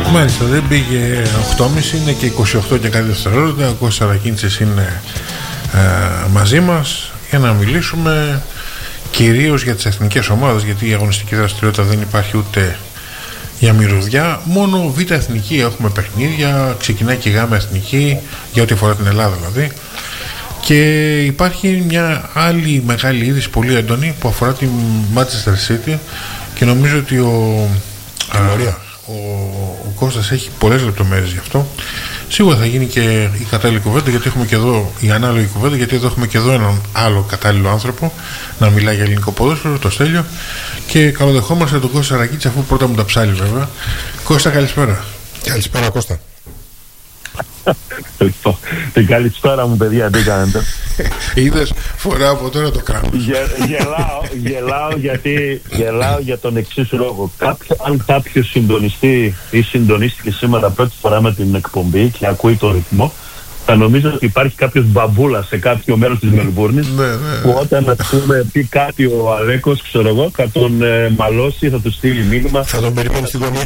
Μάλιστα, δεν πήγε 8.30, είναι και 28 και κάτι δευτερόλεπτα. Ο Κώστας Σαρακίντσης είναι μαζί μας για να μιλήσουμε κυρίως για τις εθνικές ομάδες, γιατί η αγωνιστική δραστηριότητα δεν υπάρχει ούτε για μυρωδιά. Μόνο β' εθνική έχουμε παιχνίδια, ξεκινάει και η γ' εθνική για ό,τι αφορά την Ελλάδα δηλαδή. Και υπάρχει μια άλλη μεγάλη είδηση πολύ έντονη που αφορά τη Manchester City και νομίζω ότι ο Κώστας έχει πολλές λεπτομέρειες γι' αυτό. Σίγουρα θα γίνει και η κατάλληλη κουβέντα, γιατί έχουμε και εδώ η ανάλογη κουβέντα, γιατί εδώ έχουμε και εδώ έναν άλλο κατάλληλο άνθρωπο να μιλάει για ελληνικό ποδόσφαιρο, το Στέλιο, και καλοδεχόμαστε τον Κώστα Σαρακίτση, αφού πρώτα μου τα ψάλει βέβαια. Κώστα, καλησπέρα. Καλησπέρα, Κώστα. Την καλησπέρα μου, παιδιά, τι κάνετε? Είδες, φοράω από τώρα το κάνω. Γελάω για τον εξής λόγο. Αν κάποιος συντονιστεί ή συντονίστηκε σήμερα πρώτη φορά με την εκπομπή και ακούει το ρυθμό, θα νομίζω ότι υπάρχει κάποιος μπαμπούλα σε κάποιο μέρος της Μελβούρνης που όταν, ας πούμε, πει κάτι ο Αλέκος, ξέρω εγώ, θα τον μαλώσει, θα του στείλει μήνυμα. Θα τον περιμένει στη γωνία.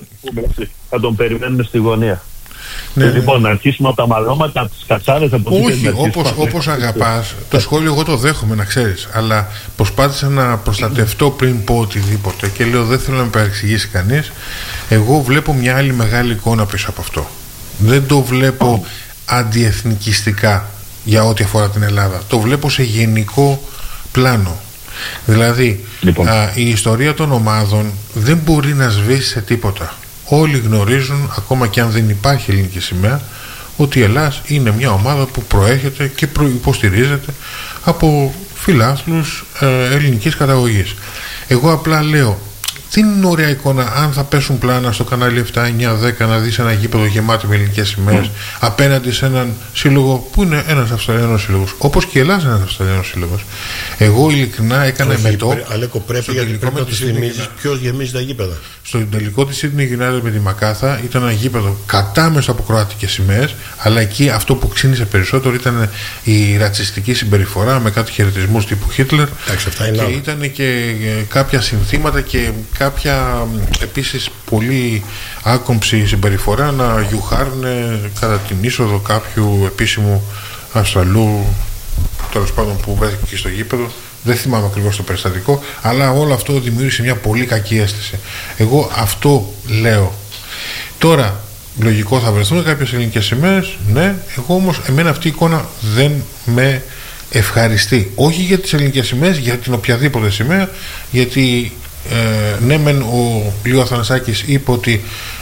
Θα τον περιμένουμε στη γωνία. Ναι, λοιπόν, να αρχίσουμε από τα μαλώματα, από τις κατσάρες, από όχι, όπως αγαπάς. Το σχόλιο εγώ το δέχομαι, να ξέρεις. Αλλά προσπάθησα να προστατευτώ πριν πω οτιδήποτε και λέω δεν θέλω να με παρεξηγήσει κανείς. Εγώ βλέπω μια άλλη μεγάλη εικόνα πίσω από αυτό. Δεν το βλέπω αντιεθνικιστικά για ό,τι αφορά την Ελλάδα. Το βλέπω σε γενικό πλάνο. Δηλαδή, η ιστορία των ομάδων δεν μπορεί να σβήσει σε τίποτα. Όλοι γνωρίζουν, ακόμα και αν δεν υπάρχει ελληνική σημαία, ότι η Ελλάδα είναι μια ομάδα που προέρχεται και υποστηρίζεται από φιλάθλους ελληνικής καταγωγής. Εγώ απλά λέω, δεν είναι ωραία εικόνα αν θα πέσουν πλάνα στο κανάλι 7, 9, 10 να δεις ένα γήπεδο γεμάτο με ελληνικές σημαίες απέναντι σε έναν σύλλογο που είναι ένας Αυστραλιανός σύλλογος, όπως και η Ελλάδα είναι ένας Αυστραλιανός σύλλογος. Εγώ ειλικρινά έκανα μετό. Αλέκο, πρέπει να τους θυμίζεις ποιος γεμίζει τα γήπεδα. Στο τελικό της Sydney United με τη Μακάθα ήταν ένα γήπεδο κατάμεσα από κροατικές σημαίες, αλλά εκεί αυτό που ξύνησε περισσότερο ήταν η ρατσιστική συμπεριφορά με κάτι χαιρετισμούς τύπου Χίτλερ. Και ήταν και κάποια συνθήματα και κάποια επίσης πολύ άκομψη συμπεριφορά να γιουχάρουν κατά την είσοδο κάποιου επίσημου Αυστραλού, τέλος πάντων, που βρέθηκε στο γήπεδο. Δεν θυμάμαι ακριβώς το περιστατικό, αλλά όλο αυτό δημιούργησε μια πολύ κακή αίσθηση. Εγώ αυτό λέω. Τώρα, λογικό θα βρεθούν κάποιες ελληνικές σημαίες, ναι, εγώ όμως, εμένα αυτή η εικόνα δεν με ευχαριστεί. Όχι για τις ελληνικές σημαίες, για την οποιαδήποτε σημαία, γιατί ναι, μεν ο Λίο Αθανασάκης είπε ότι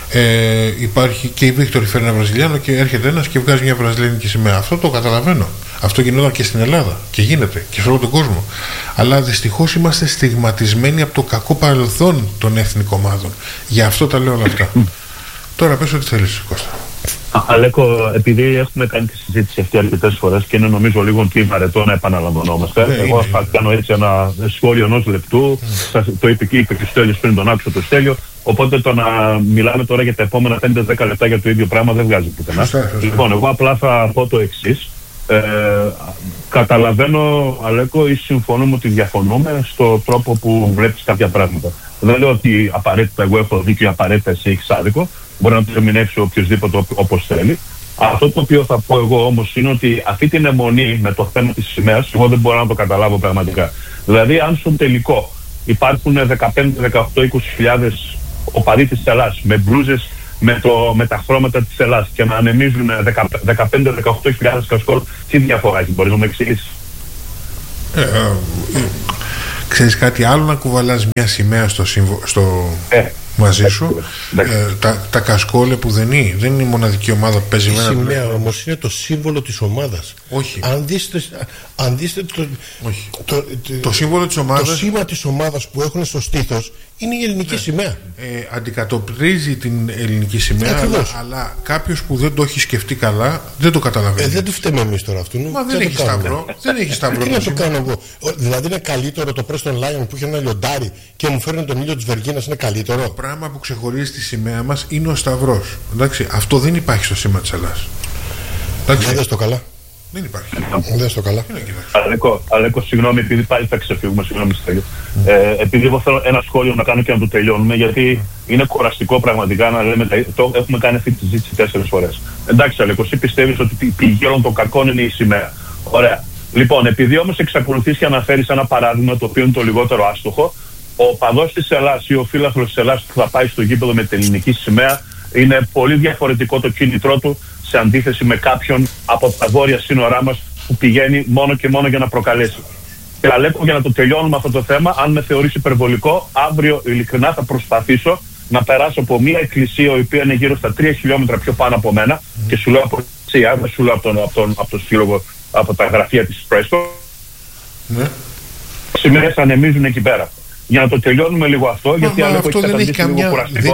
υπάρχει και η Βίκτορη φέρει ένα Βραζιλιάνο και έρχεται ένας και βγάζει μια βραζιλιανική σημαία. Αυτό το καταλαβαίνω. Αυτό γινόταν και στην Ελλάδα και γίνεται και σε όλο τον κόσμο. Αλλά δυστυχώς είμαστε στιγματισμένοι από το κακό παρελθόν των εθνικών ομάδων. Γι' αυτό τα λέω όλα αυτά. Τώρα πες ό,τι θέλεις, Κώστα. Αλέκο, επειδή έχουμε κάνει τη συζήτηση αυτή αρκετές φορές και είναι νομίζω λίγο και βαρετό να επαναλαμβανόμαστε, εγώ θα κάνω έτσι ένα σχόλιο ενός λεπτού. Το είπε και ο Στέλιος πριν, τον άκουσα το Στέλιο. Οπότε το να μιλάμε τώρα για τα επόμενα 5-10 λεπτά για το ίδιο πράγμα δεν βγάζει πουθενά. Λοιπόν, εγώ απλά θα πω το εξής. Καταλαβαίνω, Αλέκο, ή συμφωνούμε ότι διαφωνούμε στο τρόπο που βλέπεις κάποια πράγματα. Δεν λέω ότι απαραίτητα εγώ έχω δίκιο, απαραίτητα εσύ έχεις άδικο. Μπορεί να το ερμηνεύσει οποιοδήποτε όπως θέλει. Αυτό το οποίο θα πω εγώ όμως είναι ότι αυτή την αιμονή με το θέμα της σημαίας, εγώ δεν μπορώ να το καταλάβω πραγματικά. Δηλαδή, αν στον τελικό υπάρχουν 15, 18, 20.000 οπαδοί της Ελλάδας με μπλούζες με τα χρώματα της Ελλάδας και να ανεμίζουν 15-18.000 κασκόλ, τι διαφορά έχει, μπορείς να μου εξηγήσεις? Ξέρεις κάτι άλλο, να κουβαλάς μια σημαία μαζί σου, τα κασκόλε που δεν είναι η μοναδική ομάδα που παίζει. Η σημαία όμως είναι το σύμβολο της ομάδας. Όχι. Αν δείστε το σύμβολο της ομάδας, το σήμα της ομάδας που έχουν στο στήθος είναι η ελληνική σημαία. Αντικατοπτρίζει την ελληνική σημαία, αλλά κάποιος που δεν το έχει σκεφτεί καλά δεν το καταλαβαίνει. Δεν του φταίμε εμείς τώρα αυτού. Μα δεν έχει σταυρό. Δεν έχει σταυρό. Τι να το κάνω εγώ? Δηλαδή είναι καλύτερο το Preston Lion που είχε ένα λιοντάρι και μου φέρνει τον ήλιο της Βεργίνας, είναι καλύτερο? Το πράγμα που ξεχωρίζει τη σημαία μας είναι ο σταυρός. Εντάξει, αυτό δεν υπάρχει στο σήμα της Ελλάδας. Δεν δες το καλά. Δεν υπάρχει. Δεν στο καλά. Αλέκο, συγγνώμη, επειδή πάλι θα ξεφύγουμε, συγγνώμη Στέλιο. Επειδή εγώ θέλω ένα σχόλιο να κάνω και να το τελειώνουμε, γιατί είναι κουραστικό πραγματικά να λέμε. Το έχουμε κάνει αυτή τη συζήτηση 4 φορές. Εντάξει, Αλέκο, εσύ πιστεύεις ότι η πηγή όλων των κακών είναι η σημαία. Ωραία. Λοιπόν, επειδή όμως εξακολουθείς και αναφέρεις ένα παράδειγμα το οποίο είναι το λιγότερο άστοχο, ο παδός της Ελλάδας ή ο φίλαθλος της Ελλάδας που θα πάει στο γήπεδο με την ελληνική σημαία είναι πολύ διαφορετικό το κίνητρό του σε αντίθεση με κάποιον από τα βόρεια σύνορά μας που πηγαίνει μόνο και μόνο για να προκαλέσει. Και Αλέκο, για να το τελειώνουμε αυτό το θέμα, αν με θεωρείς υπερβολικό, αύριο ειλικρινά θα προσπαθήσω να περάσω από μια εκκλησία η οποία είναι γύρω στα 3 χιλιόμετρα πιο πάνω από μένα και σου λέω από δεν σου λέω από το σύλλογο, από τα γραφεία της Πρέστο. Ναι. Σημαίες ανεμίζουν εκεί πέρα. Για να το τελειώνουμε λίγο αυτό, γιατί αυτό δεν έχει καμιά.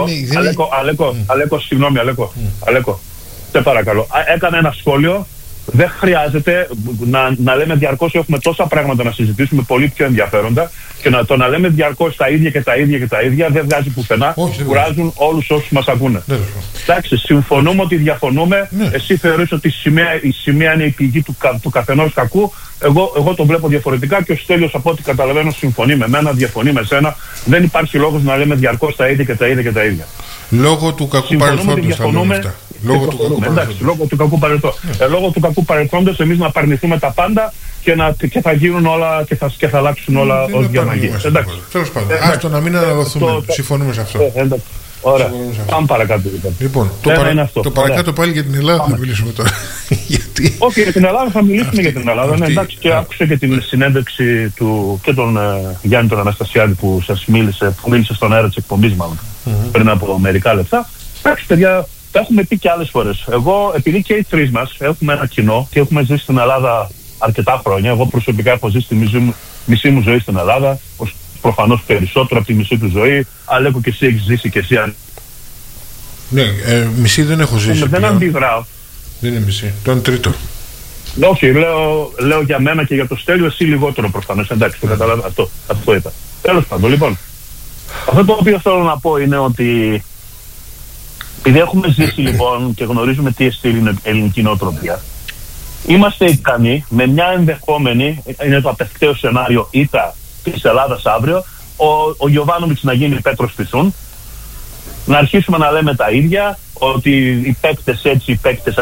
Αλέκο, συγγνώμη, Αλέκο, σε παρακαλώ. Έκανα ένα σχόλιο. Δεν χρειάζεται να λέμε διαρκώς έχουμε τόσα πράγματα να συζητήσουμε, πολύ πιο ενδιαφέροντα, και να λέμε διαρκώς τα ίδια και τα ίδια και τα ίδια δεν βγάζει πουθενά. Κουράζουν όλους όσους μας ακούνε. Εντάξει, συμφωνούμε ότι διαφωνούμε. Ναι. Εσύ θεωρείς ότι η σημαία είναι η πηγή του καθενός κακού. Εγώ το βλέπω διαφορετικά και ο Στέλιος, από ό,τι καταλαβαίνω, συμφωνεί με μένα, διαφωνεί με σένα. Δεν υπάρχει λόγος να λέμε διαρκώς τα ίδια και τα ίδια και τα ίδια. Λόγω του κακού παρελθόντος θα λέμε αυτά. Λόγω του κακού παρελθόντος. Λόγω του κακού παρελθόντος εμείς να απαρνηθούμε τα πάντα και θα γίνουν όλα και θα αλλάξουν όλα ως διαμαγεία. Τέλος πάντων. Άστο να μην αναδοθούμε. Συμφωνούμε σε αυτό. Ωραία. Πάμε παρακάτω. Λοιπόν, το παρακάτω πάλι για την Ελλάδα θα μιλήσουμε τώρα. Όχι, για την Ελλάδα θα μιλήσουμε για την Ελλάδα. Ναι, εντάξει, και άκουσα και την συνέντευξη και τον Γιάννη τον Αναστασιάδη που μίλησε στον αέρα της εκπομπής, μάλλον πριν από μερικά λεπτά. Εντάξει, παιδιά, τα έχουμε πει και άλλες φορές. Εγώ, επειδή και οι τρεις μας έχουμε ένα κοινό και έχουμε ζήσει στην Ελλάδα αρκετά χρόνια, εγώ προσωπικά έχω ζήσει τη μισή μου ζωή στην Ελλάδα, προφανώς περισσότερο από τη μισή του ζωή. Αλέκο, και εσύ έχεις ζήσει και εσύ. Ναι, μισή δεν έχω ζήσει. Δεν αντιδράω. Δεν είναι μισή, το είναι τρίτο. Όχι, λέω για μένα και για το Στέλιο, εσύ λιγότερο προφανώς. Εντάξει, το καταλάβω, αυτό είπα. Τέλος πάντων, λοιπόν, αυτό το οποίο θέλω να πω είναι ότι επειδή έχουμε ζήσει λοιπόν και γνωρίζουμε τι εστί ελληνική νοοτροπία, είμαστε ικανοί με μια ενδεχόμενη, είναι το απευκταίο σενάριο, ήττα της Ελλάδας αύριο, ο Γιοβάνοβιτς να γίνει Πέτρος Πισούν, να αρχίσουμε να λέμε τα ίδια, ότι οι παίκτες έτσι, οι παίκτες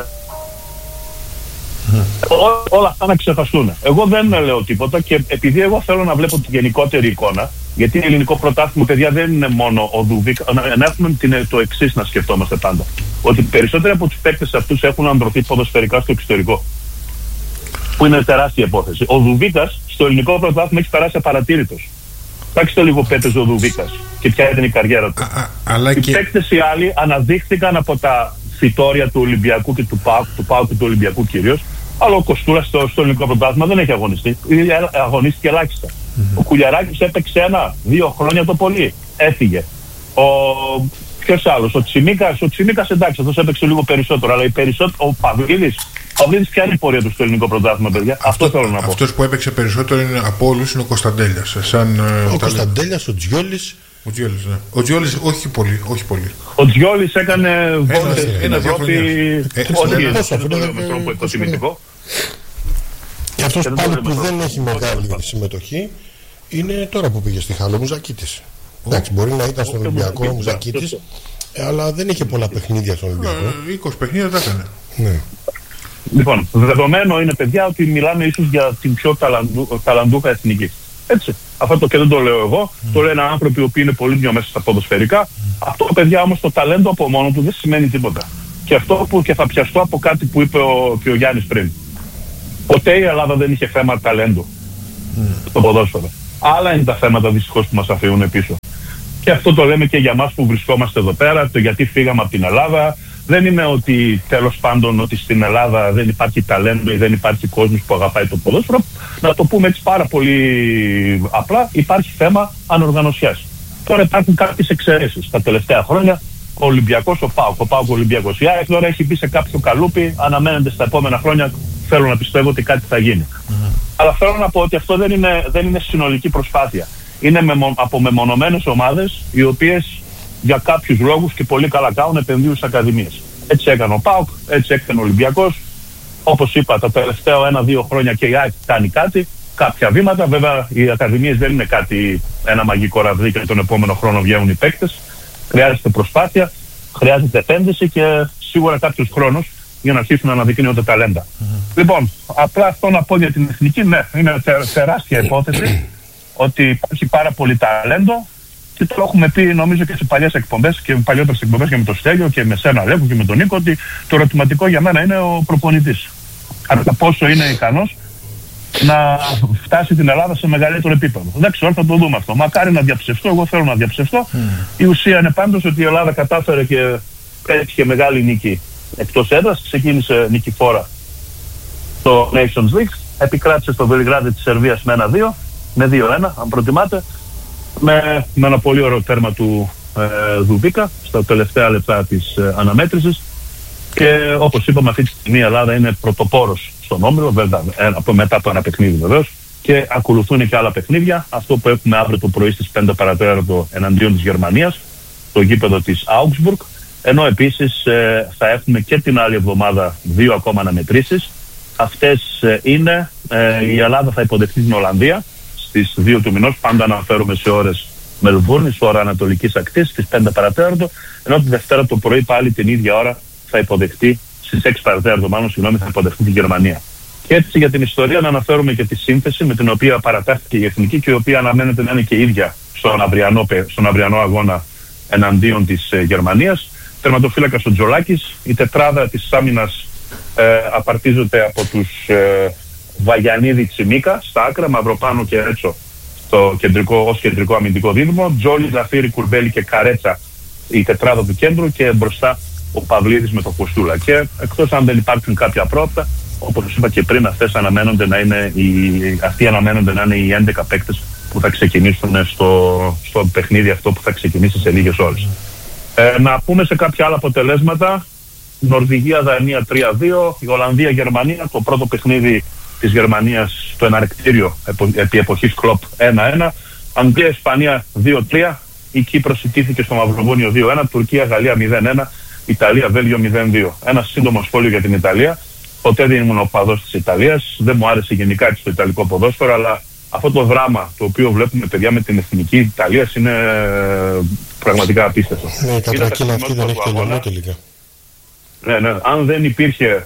όλα αυτά να ξεχαστούν. Εγώ δεν λέω τίποτα και επειδή εγώ θέλω να βλέπω την γενικότερη εικόνα, γιατί ελληνικό πρωτάθλημα, παιδιά, δεν είναι μόνο ο Δουβίκα, να έχουμε το εξής να σκεφτόμαστε πάντα. Ότι περισσότεροι από τους παίκτες αυτούς έχουν ανδρωθεί ποδοσφαιρικά στο εξωτερικό. Που είναι τεράστια υπόθεση. Ο Δουβίκας στο ελληνικό πρωτάθλημα έχει περάσει απαρατήρητος. Κοιτάξτε λίγο πέτες ο Δουβίκας και ποια ήταν η καριέρα του. Οι παίκτες οι άλλοι αναδείχθηκαν από τα φυτόρια του Ολυμπιακού και του ΠΑΟΚ και του Ολυμπιακού κυρίως. Αλλά ο Κοστούρας στο ελληνικό πρωτάθλημα δεν έχει αγωνιστεί. Αγωνίστηκε ελάχιστα. Ο Κουλιαράκης έπαιξε 1-2 χρόνια το πολύ. Έφυγε. Ποιος άλλος, ο Τσιμίκας εντάξει, αυτός έπαιξε λίγο περισσότερο. Αλλά ο Παυλίδης ποια είναι η πορεία του στο ελληνικό πρωτάθλημα, παιδιά. Αυτό θέλω να πω. Αυτός που έπαιξε περισσότερο από όλους είναι ο Κωνσταντέλιας. Ο Κωνσταντέλιας, ο Τζιόλης. Ο Τζιόλης όχι πολύ. Ο Τζιόλης έκανε βόλτες στην Ευρώπη. Και αυτός πάλι που δεν έχει μεγάλη συμμετοχή είναι τώρα που πήγε στη Χάλο, ο Μουζακίτης. Εντάξει, μπορεί να ήταν στον Ολυμπιακό ο Μουζακίτης, αλλά δεν είχε πολλά παιχνίδια στον Ολυμπιακό. 20 παιχνίδια τα έκανε. Ναι. Λοιπόν, δεδομένο είναι, παιδιά, ότι μιλάμε ίσως για την πιο ταλαντούχα εθνική. Έτσι. Αυτό και δεν το λέω εγώ, το λένε άνθρωποι οι οποίοι είναι πολύ πιο μέσα στα ποδοσφαιρικά. Αυτό, παιδιά, όμως το ταλέντο από μόνο του δεν σημαίνει τίποτα. Και αυτό που και θα πιαστώ από κάτι που είπε και ο Γιάννης πριν. Ποτέ η Ελλάδα δεν είχε θέμα ταλέντου στο ποδόσφαιρο. Άλλα είναι τα θέματα δυστυχώς που μας αφήνουν πίσω. Και αυτό το λέμε και για μας που βρισκόμαστε εδώ πέρα, το γιατί φύγαμε από την Ελλάδα. Δεν είναι ότι τέλος πάντων ότι στην Ελλάδα δεν υπάρχει ταλέντο ή δεν υπάρχει κόσμος που αγαπάει το ποδόσφαιρο. Να το πούμε έτσι πάρα πολύ απλά, υπάρχει θέμα ανοργανωσιάς. Τώρα υπάρχουν κάποιες εξαιρέσεις. Τα τελευταία χρόνια ο Ολυμπιακός, ο ΠΑΟΚ Ολυμπιακός. Η ΑΕΚ τώρα έχει μπει σε κάποιο καλούπι, αναμένεται στα επόμενα χρόνια, θέλω να πιστεύω ότι κάτι θα γίνει. Αλλά θέλω να πω ότι αυτό δεν είναι συνολική προσπάθεια. Είναι από μεμονωμένες ομάδες οι οποίες για κάποιους λόγους και πολύ καλά κάνουν επενδύουν στις ακαδημίες. Έτσι έκανε ο ΠΑΟΚ, έτσι έκανε ο Ολυμπιακός. Όπως είπα, τα τελευταία 1-2 χρόνια και η ΑΕΚ κάνει κάποια βήματα. Βέβαια, οι ακαδημίες δεν είναι ένα μαγικό ραβδί και τον επόμενο χρόνο βγαίνουν οι παίκτες. Χρειάζεται προσπάθεια, χρειάζεται επένδυση και σίγουρα κάποιος χρόνος για να αρχίσουν να αναδεικνύονται ταλέντα. Λοιπόν, απλά αυτό να πω για την εθνική, ναι, είναι τεράστια υπόθεση ότι υπάρχει πάρα πολύ ταλέντο και το έχουμε πει νομίζω και σε παλιές εκπομπές και παλιότερες εκπομπές και με τον Στέλιο και με σένα Αλέκο και με τον Νίκο, ότι το ερωτηματικό για μένα είναι ο προπονητής. Κατά πόσο είναι ικανός να φτάσει την Ελλάδα σε μεγαλύτερο επίπεδο. Δεν ξέρω, θα το δούμε αυτό. Μακάρι να διαψευστώ, εγώ θέλω να διαψευστώ. Η ουσία είναι πάντως ότι η Ελλάδα κατάφερε και πέτυχε μεγάλη νίκη εκτός έδρας, ξεκίνησε νικηφόρα στο Nations League, επικράτησε στο Βελιγράδι της Σερβίας με 1-2, με 2-1 αν προτιμάτε, με ένα πολύ ωραίο τέρμα του Δουμπίκα στα τελευταία λεπτά της αναμέτρησης, και όπως είπαμε αυτή τη στιγμή η Ελλάδα είναι πρωτοπόρος στον όμιλο, βέβαια μετά από ένα παιχνίδι βεβαίως, και ακολουθούν και άλλα παιχνίδια. Αυτό που έχουμε αύριο το πρωί στις 5 παρατέταρτο εναντίον της Γερμανίας, το γήπεδο της Augsburg, ενώ επίσης θα έχουμε και την άλλη εβδομάδα 2 ακόμα αναμετρήσεις. Αυτές είναι, η Ελλάδα θα υποδεχτεί την Ολλανδία στις 2 του μηνός, πάντα αναφέρουμε σε ώρες Μελβούρνης, ώρα Ανατολικής Ακτής, στις 5 παρατέταρτο, ενώ τη Δευτέρα το πρωί πάλι την ίδια ώρα θα υποδεχτεί, στις 6 παρατέταρτο θα υποδεχτεί τη Γερμανία. Και έτσι για την ιστορία να αναφέρουμε και τη σύνθεση με την οποία παρατάχθηκε η εθνική και η οποία αναμένεται να είναι και ίδια στον αυριανό αγώνα εναντίον της Γερμανίας. Τερματοφύλακας ο Τζολάκης, η τετράδα της άμυνας απαρτίζεται από τους Βαγιανίδη Τσιμίκα στα άκρα, Μαυροπάνο και Ρέτσο ως κεντρικό αμυντικό δίδυμο, Τζόλι, Ζαφύρι, Κουρμπέλη και Καρέτσα η τετράδα του κέντρου, και μπροστά ο Παυλίδης με το Κοστούλα. Και εκτός αν δεν υπάρχουν κάποια πρόοπτα, όπως είπα και πριν, αυτοί αναμένονται να είναι οι 11 παίκτες που θα ξεκινήσουν στο παιχνίδι αυτό που θα ξεκινήσει σε λίγες ώρες. Να πούμε σε κάποια άλλα αποτελέσματα. Νορβηγία-Δανία 3-2, η Ολλανδία-Γερμανία, το πρώτο παιχνίδι της Γερμανίας στο εναρκτήριο επί εποχής Κλοπ 1-1, Αγγλία-Ισπανία 2-3, η Κύπρος ιτήθηκε στο Μαυροβούνιο 2-1, Τουρκία-Γαλλία 0-1, Ιταλία-Βέλγιο 0-2. Ένα σύντομο σχόλιο για την Ιταλία. Ποτέ δεν ήμουν οπαδός της Ιταλίας, δεν μου άρεσε γενικά το ιταλικό ποδόσφαιρο, αλλά αυτό το δράμα το οποίο βλέπουμε, παιδιά, με την εθνική Ιταλίας είναι πραγματικά απίστευτο. Ναι, η κατρακύλα αυτή δεν έχει τελειώσει τελικά. Ναι. Αν δεν υπήρχε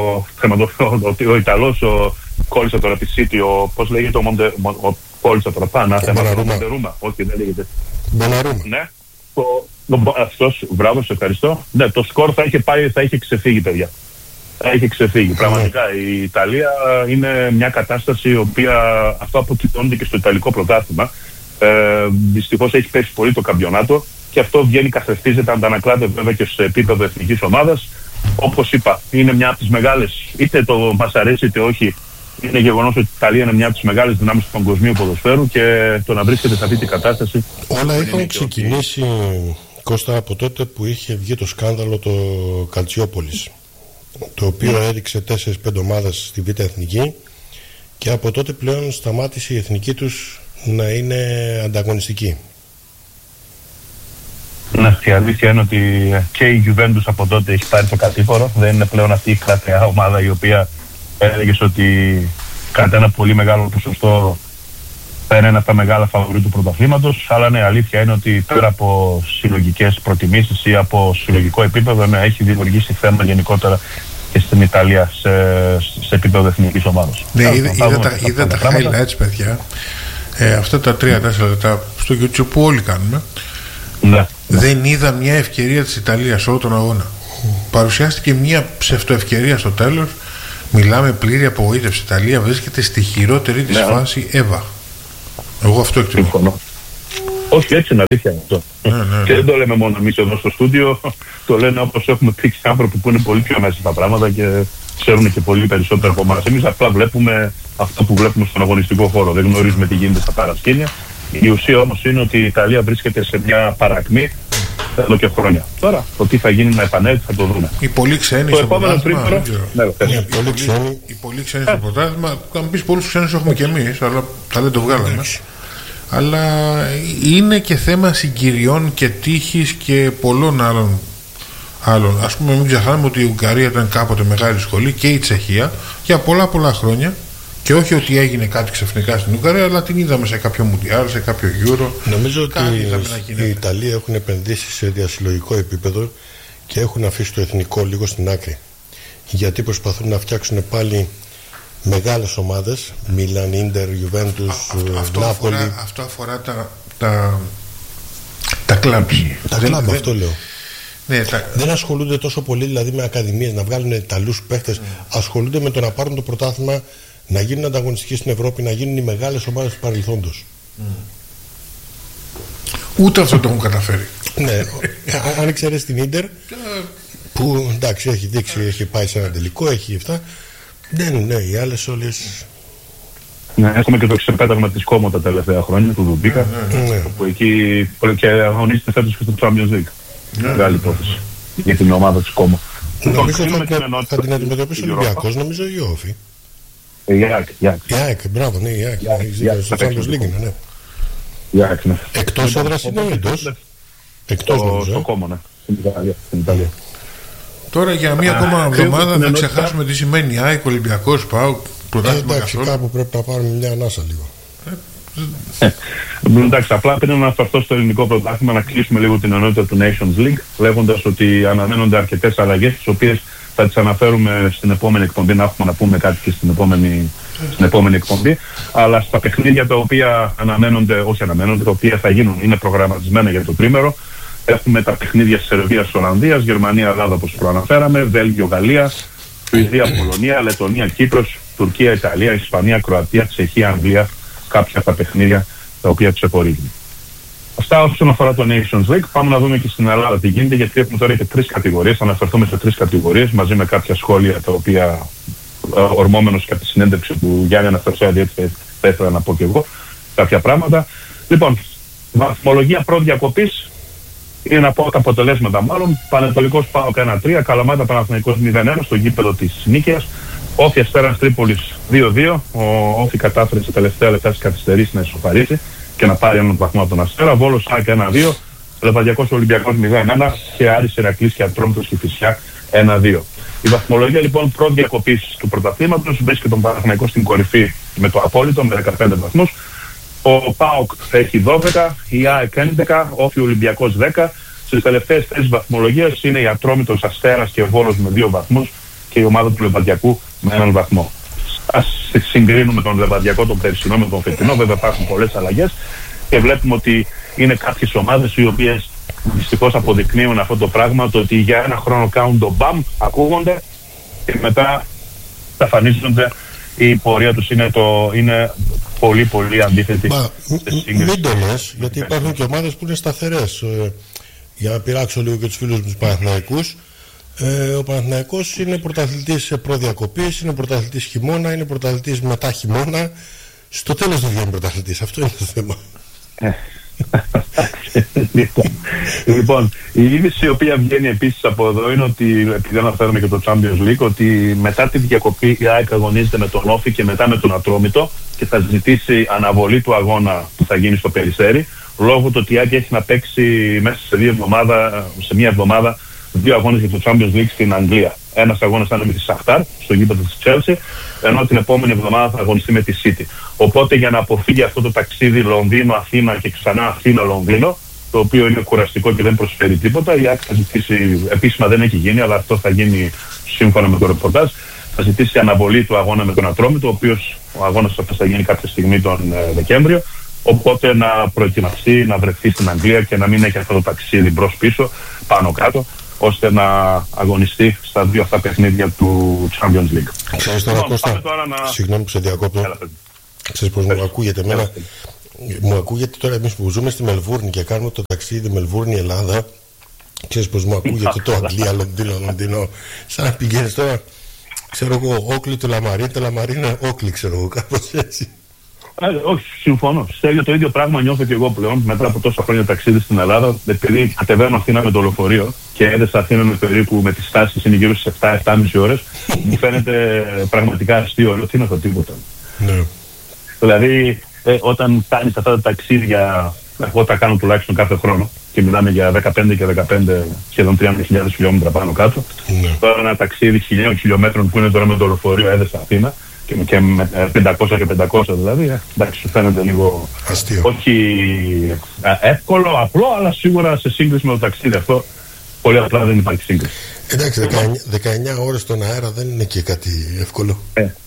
ο Ιταλός, κόλλησα τώρα τη City, πώς λέγεται κόλλησα τώρα πάνω, Μοντερούμα. Όχι, δεν λέγεται. Μοντερούμα. Ναι. Αυτός, μπράβο, σε ευχαριστώ. Ναι, το σκορ θα είχε ξεφύγει, παιδιά. Έχει ξεφύγει. Πραγματικά η Ιταλία είναι μια κατάσταση η οποία αυτό αποτυπώνεται και στο Ιταλικό πρωτάθλημα. Δυστυχώς έχει πέσει πολύ το καμπιονάτο και αυτό βγαίνει, καθρεφτίζεται, αντανακλάται βέβαια και σε επίπεδο εθνικής ομάδας. Όπως είπα, είναι μια από τις μεγάλες, είτε το μας αρέσει είτε όχι, είναι γεγονός ότι η Ιταλία είναι μια από τις μεγάλες δυνάμεις του παγκοσμίου ποδοσφαίρου και το να βρίσκεται σε αυτή την κατάσταση. Όλα είχαν ξεκινήσει, Κώστα, από τότε που είχε βγει το σκάνδαλο το Καλτσιόπολης, το οποίο έδειξε 4-5 ομάδες στη Β' Εθνική, και από τότε πλέον σταμάτησε η εθνική τους να είναι ανταγωνιστική. Ναι, η αλήθεια είναι ότι και η Juventus από τότε έχει πάρει το κατήφορο. Δεν είναι πλέον αυτή η κρατεά ομάδα η οποία έλεγες ότι κατά ένα πολύ μεγάλο ποσοστό θα είναι ένα από τα μεγάλα φαβορί του πρωταθλήματος. Αλλά ναι, αλήθεια είναι ότι πέρα από συλλογικές προτιμήσεις ή από συλλογικό επίπεδο, ναι, έχει δημιουργήσει θέμα γενικότερα και στην Ιταλία σε επίπεδο εθνικής ομάδας. Ναι, είδα τα highlights, παιδιά. Αυτά τα 3-4 λεπτά στο YouTube που όλοι κάνουμε. Ναι. Δεν είδα μια ευκαιρία της Ιταλίας όλο τον αγώνα. Παρουσιάστηκε μια ψευτοευκαιρία στο τέλος. Μιλάμε πλήρη απογοήτευση. Η Ιταλία βρίσκεται στη χειρότερη της φάση ever. Εγώ αυτό εκτιμώ. Όχι, έτσι είναι αλήθεια αυτό. Ναι. Και δεν το λέμε μόνο εμείς εδώ στο στούντιο. Το λένε όπως έχουμε πει και άνθρωποι που είναι πολύ πιο μέσα στα πράγματα και ξέρουν και πολύ περισσότερο από εμάς. Εμείς απλά βλέπουμε αυτό που βλέπουμε στον αγωνιστικό χώρο. Δεν γνωρίζουμε τι γίνεται στα παρασκήνια. Η ουσία όμως είναι ότι η Ιταλία βρίσκεται σε μια παρακμή εδώ και χρόνια. Τώρα, το τι θα γίνει να επανέλθει θα το δούμε. Οι πολλοί ξένοι στο πρωτάθλημα. Οι πολλοί ξένοι στο πρωτάθλημα. Θα μου πεις, πολλούς ξένους έχουμε και εμείς, αλλά θα δεν το βγάλαμε. Αλλά είναι και θέμα συγκυριών και τύχης και πολλών άλλων άλλων. Ας πούμε, μην ξεχνάμε ότι η Ουγγαρία ήταν κάποτε μεγάλη σχολή και η Τσεχία για πολλά χρόνια. Και όχι ότι έγινε κάτι ξαφνικά στην Ουγγαρία, αλλά την είδαμε σε κάποιο Μουντιάλ, σε κάποιο Euro. Νομίζω ότι οι Ιταλοί έχουν επενδύσει σε διασυλλογικό επίπεδο και έχουν αφήσει το εθνικό λίγο στην άκρη. Γιατί προσπαθούν να φτιάξουν πάλι μεγάλες ομάδες, Μίλαν, Ίντερ, Γιουβέντους, Νάπολη. Αυτό αφορά τα κλαμπ. Τα κλαμπ, αυτό λέω. Ναι, δεν ασχολούνται τόσο πολύ δηλαδή με ακαδημίες, να βγάλουν Ιταλούς παίχτες. Ασχολούνται με το να πάρουν το πρωτάθλημα, να γίνουν ανταγωνιστικοί στην Ευρώπη, να γίνουν οι μεγάλες ομάδες του παρελθόντος. Ούτε αυτό το έχουν καταφέρει. Ναι, αν ξέρεις την Ίντερ, που εντάξει έχει δείξει, έχει πάει σε ένα τελικό, έχει αυτά. Ναι, οι άλλες όλες. Ναι, έχουμε και το ξεπέταγμα της Κόμο τα τελευταία χρόνια, του Δουμπίκα, που εκεί και αγωνίζεται φέτος και στο Champions League. Μεγάλη υπόθεση για την ομάδα της Κόμο. Νομίζω θα την αντιμετωπίσει ο Ολυμπιακός, νομίζω η Όφη. Η ΑΕΚ, μπράβο, ναι, η ΑΕΚ. Στο Champions League είναι, ναι. Εκτός έδρας είναι ή εντός? Εκτός νομίζω. Στο Κόμο, ναι. Στην Ιταλία. Τώρα για μία ακόμα εβδομάδα θα ξεχάσουμε τι σημαίνει ΑΕΚ, Ολυμπιακός, ΠΑΟΚ, πρωτάθλημα. Εντάξει, κάπου πρέπει να πάρουμε μια ανάσα λίγο. Εντάξει, απλά πριν να αναφερθώ στο ελληνικό πρωτάθλημα, να κλείσουμε λίγο την ενότητα του Nations League, λέγοντας ότι αναμένονται αρκετές αλλαγές, τις οποίες θα τις αναφέρουμε στην επόμενη εκπομπή, να έχουμε να πούμε κάτι και στην επόμενη εκπομπή. Αλλά στα παιχνίδια τα οποία τα οποία θα γίνουν, είναι προγραμματισμένα για το τρίμερο. Έχουμε τα παιχνίδια Σερβίας, Ολλανδίας, Γερμανία, Ελλάδα όπως προαναφέραμε, Βέλγιο, Γαλλία, Σουηδία, Πολωνία, Λετωνία, Κύπρος, Τουρκία, Ιταλία, Ισπανία, Κροατία, Τσεχία, Αγγλία, κάποια από τα παιχνίδια τα οποία τους επορίζουν. Αυτά όσον αφορά το Nations League. Πάμε να δούμε και στην Ελλάδα τι γίνεται, γιατί έχουμε τώρα και 3 κατηγορίες. Θα αναφερθούμε σε 3 κατηγορίες μαζί με κάποια σχόλια τα οποία ορμόμενος και από τη συνέντευξη του Γιάννη Αναστασιάδη, θα ήθελα να πω και εγώ κάποια πράγματα. Λοιπόν, βαθμολογία προδιακοπής. Είναι να πω τα αποτελέσματα μάλλον. Πανετολικός ΠΑΟΚ 1-3, Καλαμάτα Παναθηναϊκός 0-1 στο γήπεδο της Νίκαιας. Όφη Αστέρας Τρίπολης 2-2. Ο Όφη κατάφερε στα τελευταία λεπτά της καθυστερήσης να ισοφαρίσει και να πάρει έναν βαθμό από τον Αστέρα. Βόλος ΑΕΚ 1-2. Λεβαδιακός Ολυμπιακός 0-1 και Άρης Ηρακλής και Ατρόμητος και Φυσιά 1-2. Η βαθμολογία λοιπόν προδιακοπής του πρωταθλήματος βρίσκεται τον Παναθηναϊκό στην κορυφή με το απόλυτο με 15 βαθμούς. Ο ΠΑΟΚ έχει 12, η ΑΕΚ 11, Όφη Ολυμπιακός 10. Στις τελευταίες θέσεις βαθμολογίας είναι η Ατρόμητος, Αστέρας και Βόλος με 2 βαθμούς και η ομάδα του Λεβαδιακού με 1 βαθμό. Ας συγκρίνουμε τον Λεβαδιακό τον περσινό με τον φετινό, βέβαια υπάρχουν πολλές αλλαγές και βλέπουμε ότι είναι κάποιες ομάδες οι οποίες δυστυχώς αποδεικνύουν αυτό το πράγμα, το ότι για ένα χρόνο κάνουν το μπαμ, ακούγονται και μετά εμφανίζονται. Η πορεία τους είναι πολύ πολύ αντίθετη. Μην το λες, γιατί υπάρχουν και ομάδες που είναι σταθερές. Για να πειράξω λίγο και τους φίλους μου τους Παναθηναϊκούς, ο Παναθηναϊκός είναι πρωταθλητής σε προδιακοπής, είναι πρωταθλητής χειμώνα, είναι πρωταθλητής μετά χειμώνα. Στο τέλος δεν βγαίνει πρωταθλητής, αυτό είναι το θέμα. Λοιπόν, η είδηση η οποία βγαίνει επίσης από εδώ είναι ότι, επειδή αναφέρουμε και το Champions League, ότι μετά τη διακοπή η ΑΕΚ αγωνίζεται με τον Όφη και μετά με τον Ατρόμητο και θα ζητήσει αναβολή του αγώνα που θα γίνει στο Περιστέρι, λόγω του ότι η ΑΕΚ έχει να παίξει μέσα σε μια εβδομάδα 2 αγώνες για το Champions League στην Αγγλία. Ένας αγώνας θα είναι με τη Σαχτάρ στο γήπεδο της Chelsea, ενώ την επόμενη εβδομάδα θα αγωνιστεί με τη City. Οπότε για να αποφύγει αυτό το ταξίδι Λονδίνο-Αθήνα και ξανά Αθήνα-Λονδίνο, το οποίο είναι κουραστικό και δεν προσφέρει τίποτα, η ΑΕΚ θα ζητήσει, επίσημα δεν έχει γίνει, αλλά αυτό θα γίνει σύμφωνα με το ρεπορτάζ, θα ζητήσει αναβολή του αγώνα με τον Ατρόμητο, ο οποίος ο αγώνας αυτός θα γίνει κάποια στιγμή τον Δεκέμβριο. Οπότε να προετοιμαστεί, να βρεθεί στην Αγγλία και να μην έχει αυτό το ταξίδι μπρος-πίσω, πάνω-κάτω, ώστε να αγωνιστεί στα 2 αυτά παιχνίδια του Champions League. Ξέρεις τώρα, Κώστα, συγγνώμη που σε διακόπτω, ξέρεις πως μου ακούγεται εμένα. Μου ακούγεται τώρα εμείς που ζούμε στη Μελβούρνη και κάνουμε το ταξίδι Μελβούρνη-Ελλάδα, ξέρεις πως μου ακούγεται το Αγγλία, Λονδίνο, σαν να πηγαίνεις τώρα, ξέρω εγώ, Όκλι του Λαμαρίν, το Λαμαρίν Όκλι, ξέρω εγώ, κάπως έτσι. Όχι, συμφωνώ. Το ίδιο πράγμα νιώθω και εγώ πλέον μετά από τόσα χρόνια ταξίδι στην Ελλάδα. Επειδή κατεβαίνω Αθήνα με το λεωφορείο και έδεσα Αθήνα με τις στάσεις είναι γύρω στις 7-7,5 ώρες, μου φαίνεται πραγματικά αστείο. Λέω τι είναι αυτό, τίποτα. Ναι. Δηλαδή, όταν κάνεις αυτά τα ταξίδια, εγώ τα κάνω τουλάχιστον κάθε χρόνο, και μιλάμε για 15 και 15 σχεδόν 3.500 χιλιόμετρα πάνω κάτω. Ναι. Τώρα ένα ταξίδι 1.000 χιλιόμετρων που είναι τώρα με το λεωφορείο Έδεσα Αθήνα και με 500 και 500 δηλαδή, εντάξει, σου φαίνεται λίγο αστείο. Όχι εύκολο, απλό, αλλά σίγουρα σε σύγκριση με το ταξίδι αυτό πολύ απλά δεν υπάρχει σύγκριση. Εντάξει, 19 ώρες στον αέρα δεν είναι και κάτι εύκολο.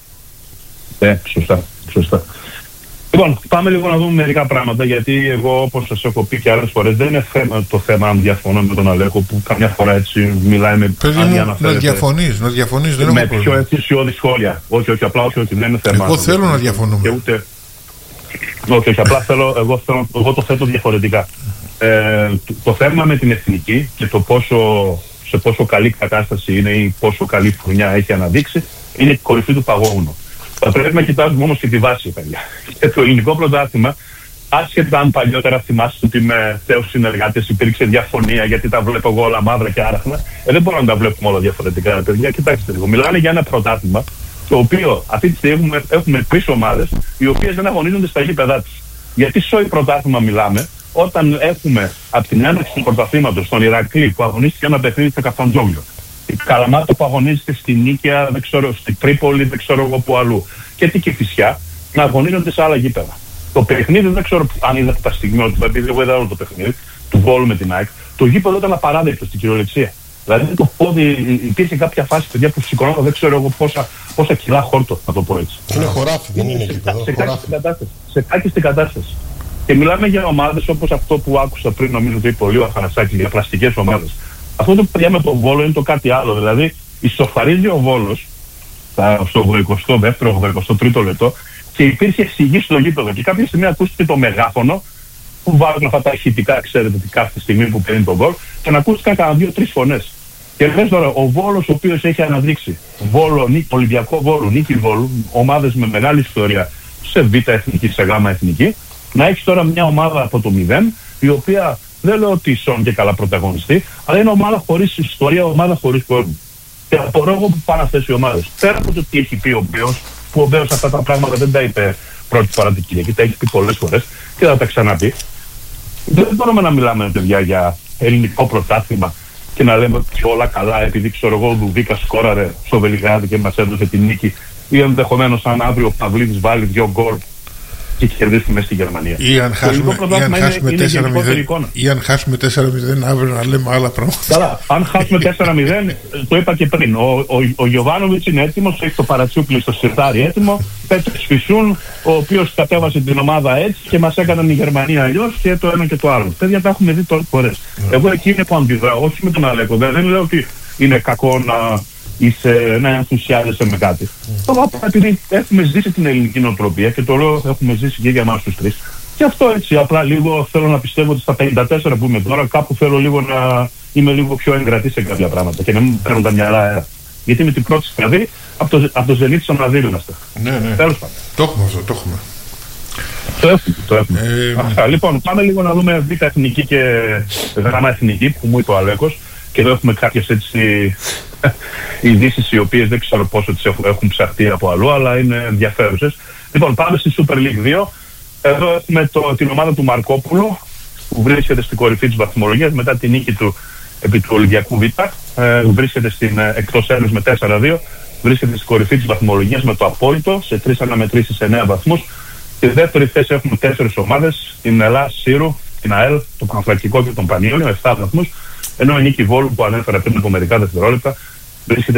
Σωστά. Λοιπόν, πάμε λίγο να δούμε μερικά πράγματα, γιατί εγώ, όπως σας έχω πει και άλλες φορές, δεν είναι το θέμα αν διαφωνώ με τον Αλέκο, που καμιά φορά έτσι μιλάει με... να διαφωνείς, δεν με πιο ενθουσιώδη σχόλια. Όχι, απλά όχι, δεν είναι θέμα. Εγώ θέλω να διαφωνούμε. Και ούτε... Όχι, απλά εγώ το θέτω διαφορετικά. Το θέμα με την εθνική και το σε πόσο καλή κατάσταση είναι ή πόσο καλή χρονιά έχει αναδείξει, είναι η κορυφή του παγόβουνου. Θα πρέπει να κοιτάζουμε όμως και τη βάση, παιδιά. Και το ελληνικό πρωτάθλημα, άσχετα αν παλιότερα θυμάστε ότι με θέους συνεργάτες υπήρξε διαφωνία, γιατί τα βλέπω εγώ όλα μαύρα και άραχνα, δεν μπορούμε να τα βλέπουμε όλα διαφορετικά, παιδιά. Κοιτάξτε λίγο. Μιλάνε για ένα πρωτάθλημα, το οποίο αυτή τη στιγμή έχουμε 3 ομάδες, οι οποίες δεν αγωνίζονται στα γήπεδά τους. Γιατί σόι πρωτάθλημα μιλάμε, όταν έχουμε από την έναρξη του πρωταθλήματος τον Ηρακλή που αγωνίστηκε ένα παιχνίδι στο Καφταντζόγλιο, η Καλαμάτα που αγωνίζεται στη Νίκαια, δεν ξέρω, στην Τρίπολη, δεν ξέρω εγώ που αλλού, και την Κηφισιά να αγωνίζονται σε άλλα γήπεδα. Το παιχνίδι, δεν ξέρω αν είδατε τα στιγμιότυπα, επειδή εγώ είδα όλο το παιχνίδι του Βόλου με την ΑΕΚ, το γήπεδο ήταν απαράδεκτο στην κυριολεξία. Δηλαδή το πόδι, υπήρχε κάποια φάση, παιδιά, που σηκωνόταν, δεν ξέρω εγώ πόσα κιλά χόρτο, να το πω έτσι. Είναι χωράφι, δεν είναι γήπεδο. Σε κάκιστη κατάσταση. Και μιλάμε για ομάδες όπως αυτό που άκουσα πριν, νομίζω ότι είπε ο Αθανασάκης, για πλαστικές ομάδες. Αυτό το παιδιά με τον Βόλο είναι το κάτι άλλο. Δηλαδή, ισοφαρίζει ο Βόλος στο 82ο, 83ο λεπτό και υπήρχε σιγή στο γήπεδο. Και κάποια στιγμή ακούστηκε το μεγάφωνο που βάζουν αυτά τα ηχητικά, ξέρετε, ότι κάθε στιγμή που παίρνει τον γκολ, και να ακούστηκαν κανένα 2-3 φωνές. Και λες τώρα, ο Βόλος, ο οποίος έχει αναδείξει Ολυμπιακό Βόλο, Νίκη Βόλου, ομάδες με μεγάλη ιστορία σε β' εθνική, σε γ' εθνική, να έχει τώρα μια ομάδα από το 0, η οποία δεν λέω ότι σώνει και καλά πρωταγωνιστή, αλλά είναι ομάδα χωρίς ιστορία, ομάδα χωρίς κόσμο. Και απορώ εγώ που πάνε αυτές οι ομάδες. Πέρα από το τι έχει πει ο Μπέος, που ο Μπέος αυτά τα πράγματα δεν τα είπε πρώτη φορά την Κυριακή, τα έχει πει πολλές φορές και θα τα ξαναπεί. Δεν μπορούμε να μιλάμε, παιδιά, για ελληνικό πρωτάθλημα και να λέμε ότι όλα καλά, επειδή ξέρω εγώ ο Δουβίκα σκόραρε στο Βελιγράδι και μας έδωσε την νίκη, ή ενδεχομένως αν αύριο ο Παυλίδης βάλει 2 γκολ και κερδίσουμε στη Γερμανία. Ή αν χάσουμε 4-0 αύριο να λέμε άλλα πράγματα. Καλά, αν χάσουμε 4-0, το είπα και πριν. Ο Γιοβάνοβιτς είναι έτοιμος, έχει το παρατσούκλι στο σιρτάρι έτοιμο. Πέτρος Φυσούν, ο οποίος κατέβασε την ομάδα έτσι και μας έκαναν η Γερμανία αλλιώς και το ένα και το άλλο. Παιδιά, τα έχουμε δει τόσες φορές. Εγώ εκεί είναι που αντιδράω, όχι με τον Αλέκο. Δεν λέω ότι είναι κακό να ενθουσιάζεσαι με κάτι. Τώρα, επειδή έχουμε ζήσει την ελληνική νοοτροπία και το λέω, έχουμε ζήσει και για εμάς τους 3. Και αυτό έτσι, απλά λίγο θέλω να πιστεύω ότι στα 54 που είμαι τώρα, κάπου θέλω λίγο να είμαι λίγο πιο εγκρατή σε κάποια πράγματα και να μην παίρνουν τα μυαλά αέρα. Γιατί με την πρώτη δηλαδή από το Ζενίτ στον Αναδύρου είμαστε. Ναι. Τέλος πάντων. Το έχουμε αυτό, το έχουμε. Το έχουμε. Λοιπόν, πάμε λίγο να δούμε β' εθνική και γ' εθνική που μου είπε ο Αλέκος. Και εδώ έχουμε κάποιες έτσι ειδήσεις οι οποίες δεν ξέρω πόσο τις έχουν ψαχτεί από αλλού, αλλά είναι ενδιαφέρουσες. Λοιπόν, πάμε στη Super League 2. Εδώ έχουμε την ομάδα του Μαρκόπουλου που βρίσκεται στην κορυφή της βαθμολογίας μετά την νίκη του επί του Ολυμπιακού Β. Βρίσκεται στην εκτός έδρας με 4-2. Βρίσκεται στην κορυφή της βαθμολογίας με το απόλυτο σε 3 αναμετρήσεις σε 9 βαθμούς. Στη δεύτερη θέση έχουμε 4 ομάδες, την Ελλάς Σύρου, την ΑΕΛ, το Παναθηναϊκό και τον Πανιόνιο, 7 βαθμούς. Ενώ η Νίκη Βόλου που ανέφερα πριν από μερικά δευτερόλεπτα βρίσκεται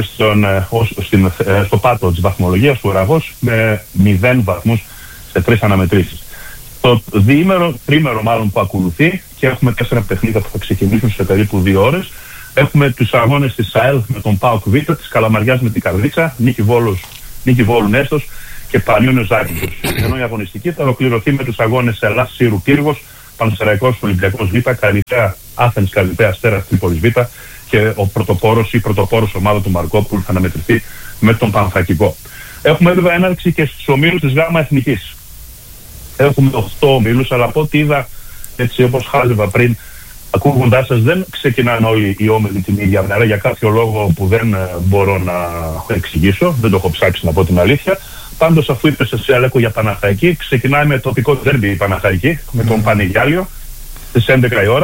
στο πάτο της βαθμολογίας του Ουραγός με 0 βαθμούς σε 3 αναμετρήσεις. Το τρίμερο μάλλον που ακολουθεί και έχουμε 4 παιχνίδια που θα ξεκινήσουν σε περίπου 2 ώρες. Έχουμε τους αγώνες της ΑΕΛ με τον ΠΑΟΚ Β, της Καλαμαριάς με την Καρδίτσα, Νίκη Βόλου Νέστος και Πανιόνιο Ζάκυνθος. Ενώ η αγωνιστική θα ολοκληρωθεί με τους αγώνες Ελλάς Σύρου Πύργος, Πανσεραϊκός Ολυμπιακός Β, Καλυθέα Άθενς Καλυθέα Αστέρας Τρίπολης Β και ο πρωτοπόρος ομάδα του Μαρκόπουλου θα αναμετρηθεί με τον Παναθηναϊκό. Έχουμε βέβαια έναρξη και στους ομίλους της ΓΑΜΑ Εθνικής. Έχουμε 8 ομίλους, αλλά από ό,τι είδα, έτσι όπως χάζευα πριν, ακούγοντάς σας, δεν ξεκινάνε όλοι οι όμιλοι την ίδια μέρα για κάποιο λόγο που δεν μπορώ να εξηγήσω, δεν το έχω ψάξει να πω την αλήθεια. Πάντως, αφού είπες εσύ Αλέκο για Παναχαϊκή, ξεκινάει με τοπικό ντέρμπι η Παναχαϊκή, με τον Πανηγιάλιο, στις 11 η ώρα.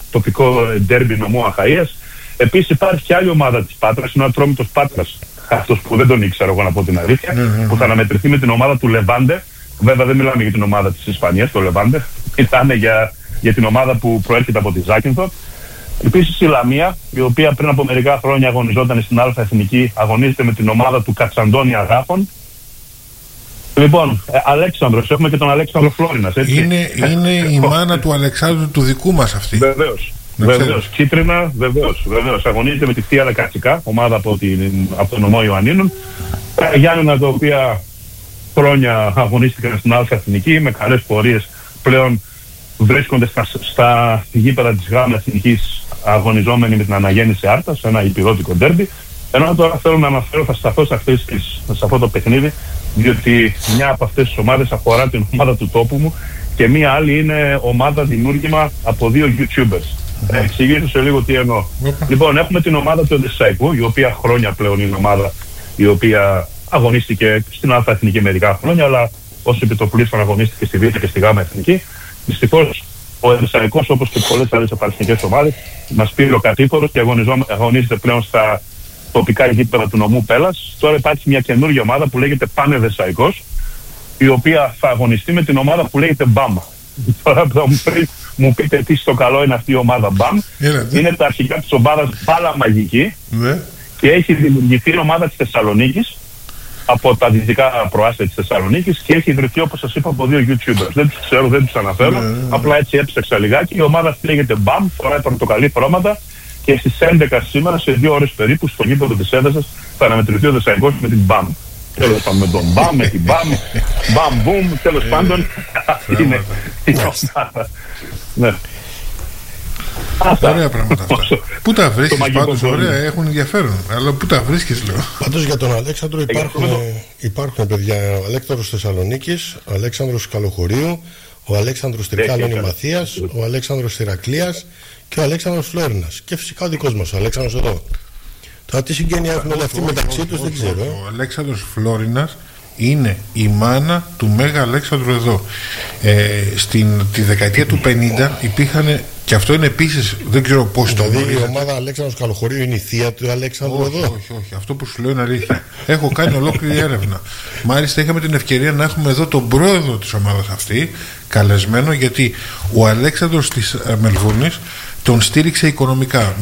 τοπικό ντέρμπι νομού Αχαΐας. Επίσης υπάρχει και άλλη ομάδα της Πάτρας, είναι ο Ατρόμητος Πάτρας, αυτός που δεν τον ήξερα εγώ να πω την αλήθεια, που θα αναμετρηθεί με την ομάδα του Λεβάντε. Βέβαια δεν μιλάμε για την ομάδα της Ισπανίας, το Λεβάντε, μιλάμε για την ομάδα που προέρχεται από τη Ζάκυνθο. Επίσης η Λαμία, η οποία πριν από μερικά χρόνια αγωνιζόταν στην Α' Εθνική, αγωνίζεται με την ομάδα του Κατσαντώνη Αγράφων. Λοιπόν, Αλέξανδρος, έχουμε και τον Αλέξανδρο Φλόρινας, έτσι. Είναι η μάνα του Αλεξάνδρου του δικού μας αυτή. Βεβαίως, κίτρινα, βεβαίως. Αγωνίζεται με τη Θεία Κατσικά, ομάδα από τον νομό Ιωαννίνων. Γιάννενα, τα οποία χρόνια αγωνίστηκαν στην Α' Εθνική με καλές πορείες, πλέον βρίσκονται στα γήπεδα της Γ' Εθνικής αγωνιζόμενοι με την Αναγέννηση Άρτας, ένα υπηρώτικο ντέρμπι. Ενώ τώρα θέλω να αναφέρω, θα σταθώ σε αυτό το παιχνίδι, διότι μια από αυτές τις ομάδες αφορά την ομάδα του τόπου μου και μια άλλη είναι ομάδα δημιούργημα από 2 YouTubers. Εξηγήσω σε λίγο τι εννοώ. Λοιπόν, έχουμε την ομάδα του Οδυσσαϊκού, η οποία χρόνια πλέον είναι ομάδα η οποία αγωνίστηκε στην Α' Εθνική μερικά χρόνια, αλλά ως επιτοπλίστων αγωνίστηκε στη Β' και στη Γ' Εθνική. Δυστυχώς ο Οδυσσαϊκός, όπως και πολλές άλλες απαριθμικές ομάδες, μας πήρε ο κατήφορος και αγωνίζεται πλέον στα τοπικά γήπεδα του νομού Πέλας. Τώρα υπάρχει μια καινούργια ομάδα που λέγεται Πανεδεσσαϊκός, η οποία θα αγωνιστεί με την ομάδα που λέγεται BAM. Τώρα πριν μου πείτε τι στο καλό είναι αυτή η ομάδα BAM, είναι τα αρχικά της ομάδας Μπάλα Μαγική και έχει δημιουργηθεί η ομάδα της Θεσσαλονίκης από τα δυτικά προάστια της Θεσσαλονίκης και έχει ιδρυθεί, όπως σας είπα, από 2 YouTubers. Δεν τους ξέρω, δεν τους αναφέρω, απλά έτσι έψαξα λιγάκι. Η ομάδα αυτή λέγεται BAM, φοράει πορτοκαλί χρώματα και στις 11 σήμερα, σε 2 ώρες περίπου, στο γήπεδο της Έδεσας θα αναμετρηθεί ο Οδυσσαϊκός με την BAM. Τέλος πάντων, με τον BAM, με την BAM, BAM boom, τέλος πάντων, είναι η ομάδα. Ναι. Ωραία πράγματα αυτά. Πού τα βρίσκεις πάντως, ωραία, έχουν ενδιαφέρον. Αλλά πού τα βρίσκεις, λέω. Πάντως για τον Αλέξανδρο υπάρχουν παιδιά. Ο Αλέξανδρος Θεσσαλονίκης, ο Αλέξανδρος Καλοχωρίου, ο Αλέξανδρος Τρικάλων Μαθίας, ο Αλέξανδρος Ηρακλείας και ο Αλέξανδρος Φλόρινας. Και φυσικά ο δικός μας, ο Αλέξανδρος εδώ. Τώρα τι συγγένεια έχουν όλοι αυτοί μεταξύ τους δεν ξέρω. Ο Αλέξανδρος Φλόρινας είναι η μάνα του Μέγα Αλέξανδρου εδώ. Τη δεκαετία του 50 υπήρχαν, και αυτό είναι επίσης, δεν ξέρω πώς το γνωρίζετε. Δηλαδή η ομάδα Αλέξανδρος Καλοχωρίου είναι η θεία του Αλέξανδρου εδώ. Όχι, αυτό που σου λέω είναι αλήθεια. Έχω κάνει ολόκληρη έρευνα. Μάλιστα είχαμε την ευκαιρία να έχουμε εδώ τον πρόεδρο της ομάδας αυτή καλεσμένο, γιατί ο Αλέξανδρος της Μελβούρνης τον στήριξε οικονομικά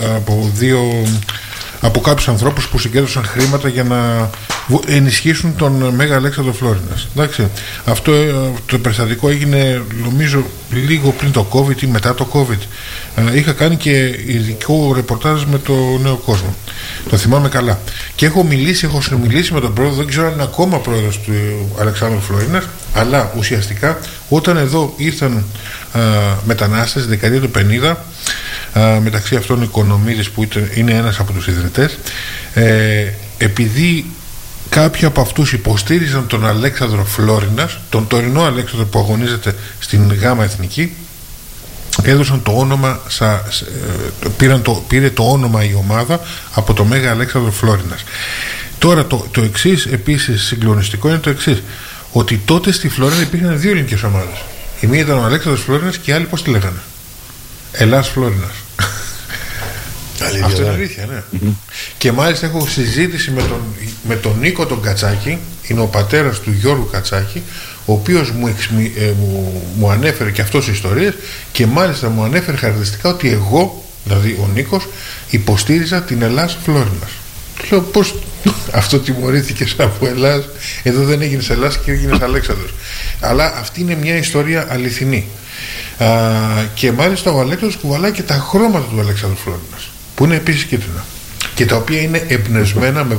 από κάποιους ανθρώπους που συγκέντρωσαν χρήματα για να ενισχύσουν τον Μέγα Αλέξανδρο Φλόρινας. Εντάξει, αυτό το περιστατικό έγινε νομίζω λίγο πριν το COVID ή μετά το COVID. Είχα κάνει και ειδικό ρεπορτάζ με το Νέο Κόσμο. Το θυμάμαι καλά. Και έχω συνομιλήσει με τον πρόεδρο, δεν ξέρω αν είναι ακόμα πρόεδρος του Αλεξάνδρου Φλόρινας, αλλά ουσιαστικά όταν εδώ ήρθαν μετανάστες στη δεκαετία του 50, μεταξύ αυτών ο Οικονομίδης που είναι ένας από τους ιδρυτές, επειδή κάποιοι από αυτούς υποστήριζαν τον Αλέξανδρο Φλόρινας, τον τωρινό Αλέξανδρο που αγωνίζεται στην Γ' Εθνική, έδωσαν το όνομα, πήρε το όνομα η ομάδα από το Μέγα Αλέξανδρο Φλόρινας. Τώρα το εξής επίσης συγκλονιστικό είναι το εξής, ότι τότε στη Φλόρινα υπήρχαν 2 ελληνικές ομάδες. Η μία ήταν ο Αλέξανδρος Φλόρινας και η άλλη πώς τη λέγανε? Ελλάς Φλόρινας. Αυτό είναι αλήθεια, ναι. Και μάλιστα έχω συζήτηση με τον Νίκο τον Κατσάκη, είναι ο πατέρας του Γιώργου Κατσάκη, ο οποίος μου ανέφερε και αυτός ιστορίες και μάλιστα μου ανέφερε χαρακτηριστικά ότι εγώ, δηλαδή ο Νίκος, υποστήριζα την Ελλάς Φλόρινας. Λέω πώς αυτό τιμωρήθηκες από Ελλάς, εδώ δεν έγινες Ελλάς και έγινες Αλέξανδρος. Αλλά αυτή είναι μια ιστορία αληθινή. Και μάλιστα ο Αλέξανδρος κουβαλάει και τα χρώματα του Αλέξανδρου Φλόρινας, που είναι επίσης κίτρινα και τα οποία είναι εμπνευσμένα με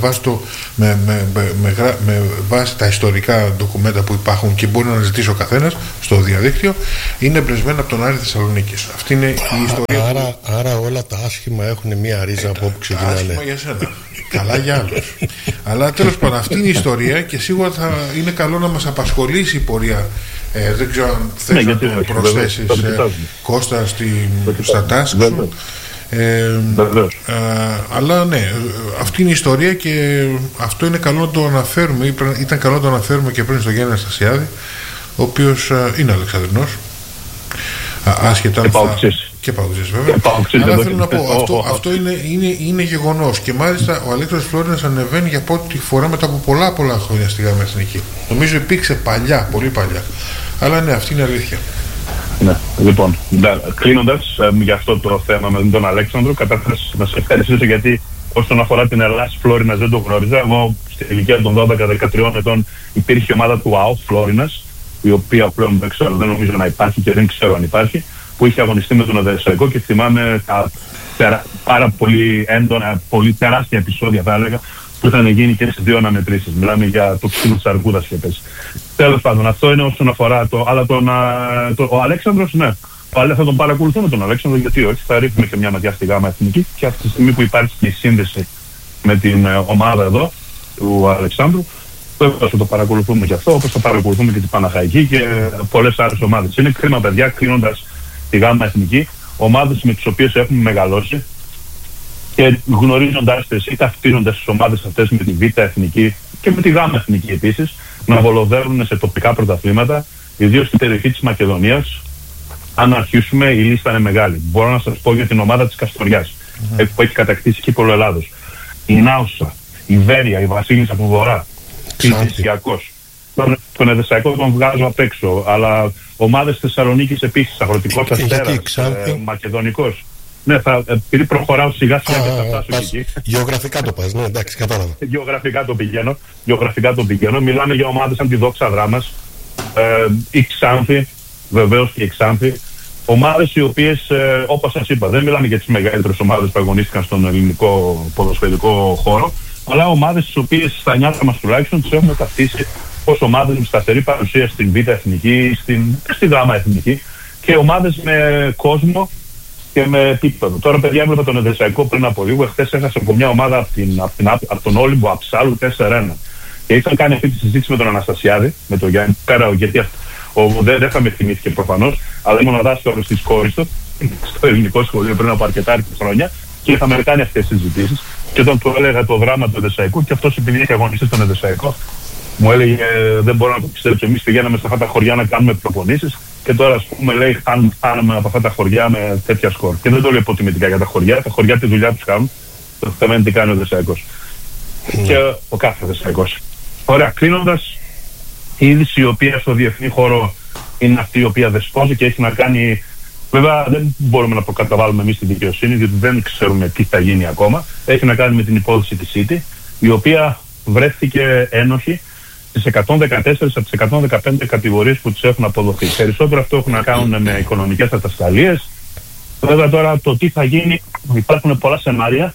βάση τα ιστορικά ντοκουμέντα που υπάρχουν και μπορεί να αναζητήσει ο καθένας στο διαδίκτυο. Είναι εμπνευσμένα από τον Άρη Θεσσαλονίκης. Αυτή είναι η ιστορία. Άρα όλα τα άσχημα έχουν μία ρίζα από όπου ξεκινάνε. Άσχημα για σένα, καλά για άλλους. Αλλά τέλος πάντων αυτή είναι η ιστορία και σίγουρα θα είναι καλό να μας απασχολήσει η πορεία. Δεν ξέρω αν θες να το προσθέσεις, Κώστα, στα τάσκ σου. Αλλά ναι, αυτή είναι η ιστορία και αυτό είναι καλό να το αναφέρουμε. Ήταν καλό να το αναφέρουμε και πριν στο Γιάννη Αναστασιάδη, ο οποίος είναι Αλεξανδρινός. Άσχετα και Παοξής. Και Παοξής, βέβαια. Αλλά θέλω να πω, αυτό είναι γεγονός. Και μάλιστα ο Αλέξανδρος Φλόρινας ανεβαίνει για πρώτη φορά μετά από πολλά χρόνια στη ΓΑΜΑ Εθνική. Νομίζω υπήρξε παλιά, πολύ παλιά. Αλλά ναι, αυτή είναι αλήθεια. Ναι, λοιπόν, κλείνοντας για αυτό το θέμα με τον Αλέξανδρο, καταρχάς να σε ευχαριστήσω γιατί όσον αφορά την Ελλάς Φλόρινας δεν το γνώριζα. Εγώ στην ηλικία των 12-13 ετών υπήρχε η ομάδα του ΑΟ Φλόρινας, η οποία πλέον δεν νομίζω να υπάρχει και δεν ξέρω αν υπάρχει, που είχε αγωνιστεί με τον Οδεσσαϊκό και θυμάμαι τα πάρα πολύ έντονα, πολύ τεράστια επεισόδια θα έλεγα, που είχαν γίνει και σε δύο αναμετρήσεις. Μιλάμε για το ξύλο της Αρκούδας και πες. Τέλος πάντων, αυτό είναι όσον αφορά το. Αλλά ο Αλέξανδρος, ναι. Θα τον παρακολουθούμε τον Αλέξανδρο, γιατί όχι. Θα ρίχνουμε και μια ματιά στη ΓΑΜΑ Εθνική και αυτή τη στιγμή που υπάρχει και η σύνδεση με την ομάδα εδώ του Αλεξάνδρου, θα το παρακολουθούμε και αυτό, όπως θα παρακολουθούμε και την Παναχαϊκή και πολλές άλλες ομάδες. Είναι κρίμα, παιδιά, κλείνοντας τη ΓΑΜΑ Εθνική, ομάδες με τις οποίες έχουμε μεγαλώσει και γνωρίζοντας τις ή ταυτίζοντας τις ομάδες αυτές με τη Β' Εθνική και με τη ΓΑΜΑ Εθνική επίσης, να βολοδέρουν σε τοπικά πρωταθλήματα, ιδίως στην περιοχή της Μακεδονίας. Αν αρχίσουμε, η λίστα είναι μεγάλη. Μπορώ να σας πω για την ομάδα της Καστοριάς, που έχει κατακτήσει κύπελλο Ελλάδος. Η Νάουσα, η Βέρεια, η Βασίλισσα από Βορρά, Κυριακός. Τον Εδεσσαϊκό τον βγάζω απ' έξω, αλλά ομάδες Θεσσαλονίκης επίσης, Αγροτικός Αστέρας, Μακεδονικός. Ναι, επειδή προχωράω σιγά σιγά και θα φτάσω εκεί. Γεωγραφικά το πας, ναι, εντάξει, κατάλαβα. Γεωγραφικά το πηγαίνω. Μιλάμε για ομάδες σαν τη Δόξα Δράμας, η Ξάνθη, βεβαίως και η Ξάνθη. Ομάδες οι οποίες, όπως σας είπα, δεν μιλάμε για τις μεγαλύτερες ομάδες που αγωνίστηκαν στον ελληνικό ποδοσφαιρικό χώρο, αλλά ομάδες τις οποίες στα νιάτα μας τουλάχιστον τις έχουμε ταυτίσει ως ομάδες με σταθερή παρουσία στην Β' Εθνική, στη Γ' Εθνική και ομάδες με κόσμο και με επίπεδο. Τώρα, παιδιά, έβλεπα τον Εδεσσαϊκό πριν από λίγο. Χθες έχασε από μια ομάδα από τον Όλυμπο Αψάλου 4-1. Και είχαν κάνει αυτή τη συζήτηση με τον Αναστασιάδη, με τον Γιάννη, πέρα γιατί δεν θα με θυμήθηκε προφανώς, αλλά ήμουν δάσκαλος της κόρης του στο ελληνικό σχολείο πριν από αρκετά χρόνια και είχαμε κάνει αυτές τις συζητήσεις. Και όταν του έλεγα το δράμα του Εδεσσαϊκού, και αυτός επειδή είχε αγωνιστεί στον Εδεσσαϊκό, μου έλεγε δεν μπορώ να το πιστέψω. Εμείς πηγαίναμε σε αυτά τα χωριά να κάνουμε προπονήσεις και τώρα, ας πούμε, λέει, χάνουμε από αυτά τα χωριά με τέτοια σκορ. Και δεν το λέω υποτιμητικά για τα χωριά. Τα χωριά τη δουλειά τους κάνουν. Το θέμα είναι τι κάνει ο Εδεσσαϊκός. Και ο κάθε Εδεσσαϊκός. Ωραία, κλείνοντας, η είδηση η οποία στο διεθνή χώρο είναι αυτή η οποία δεσπόζει και έχει να κάνει. Βέβαια, δεν μπορούμε να προκαταβάλουμε εμείς τη δικαιοσύνη, διότι δεν ξέρουμε τι θα γίνει ακόμα. Έχει να κάνει με την υπόθεση της City, η οποία βρέθηκε ένοχη στις 114 από τις 115 κατηγορίες που τις έχουν αποδοθεί. Περισσότερο αυτό έχουν να κάνουν με οικονομικές ατασταλίες. Βέβαια, τώρα το τι θα γίνει, υπάρχουν πολλά σενάρια.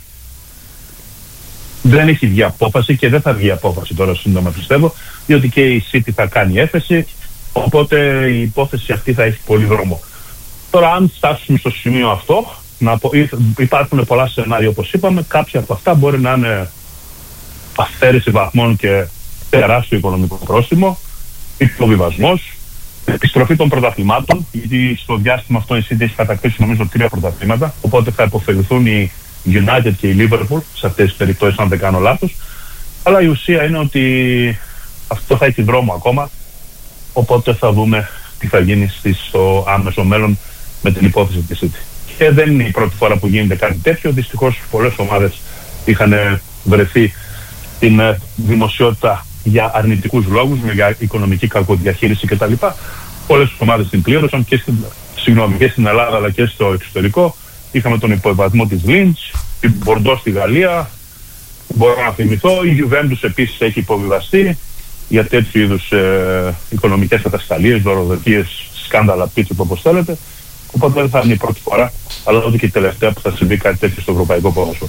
Δεν έχει βγει απόφαση και δεν θα βγει απόφαση τώρα σύντομα, πιστεύω, διότι και η City θα κάνει έφεση, οπότε η υπόθεση αυτή θα έχει πολύ δρόμο. Τώρα, αν φτάσουμε στο σημείο αυτό, υπάρχουν πολλά σενάρια όπως είπαμε. Κάποια από αυτά μπορεί να είναι αφαίρεση βαθμών και τεράστιο οικονομικό πρόστιμο, υποβιβασμός, επιστροφή των πρωταθλημάτων, γιατί στο διάστημα αυτό η City έχει κατακτήσει νομίζω 3 πρωταθλήματα, οπότε θα υποφεληθούν οι United και η Liverpool σε αυτές τις περιπτώσεις, αν δεν κάνω λάθος. Αλλά η ουσία είναι ότι αυτό θα έχει δρόμο ακόμα, οπότε θα δούμε τι θα γίνει στο άμεσο μέλλον με την υπόθεση της City. Και δεν είναι η πρώτη φορά που γίνεται κάτι τέτοιο. Δυστυχώς πολλές ομάδες είχαν βρεθεί στην δημοσιότητα για αρνητικούς λόγους, για οικονομική κακοδιαχείριση κτλ. Πολλές ομάδες την πλήρωσαν και στην Ελλάδα αλλά και στο εξωτερικό. Είχαμε τον υποβιβασμό της Λίντς, την Μπορντό στη Γαλλία, μπορώ να θυμηθώ. Η Juventus επίσης έχει υποβιβαστεί για τέτοιου είδους οικονομικές ατασταλίες, δωροδοκίες, σκάνδαλα, πίτσου, όπως θέλετε. Οπότε δεν θα είναι η πρώτη φορά, αλλά ούτε και η τελευταία που θα συμβεί κάτι τέτοιο στο ευρωπαϊκό ποδόσφαιρο.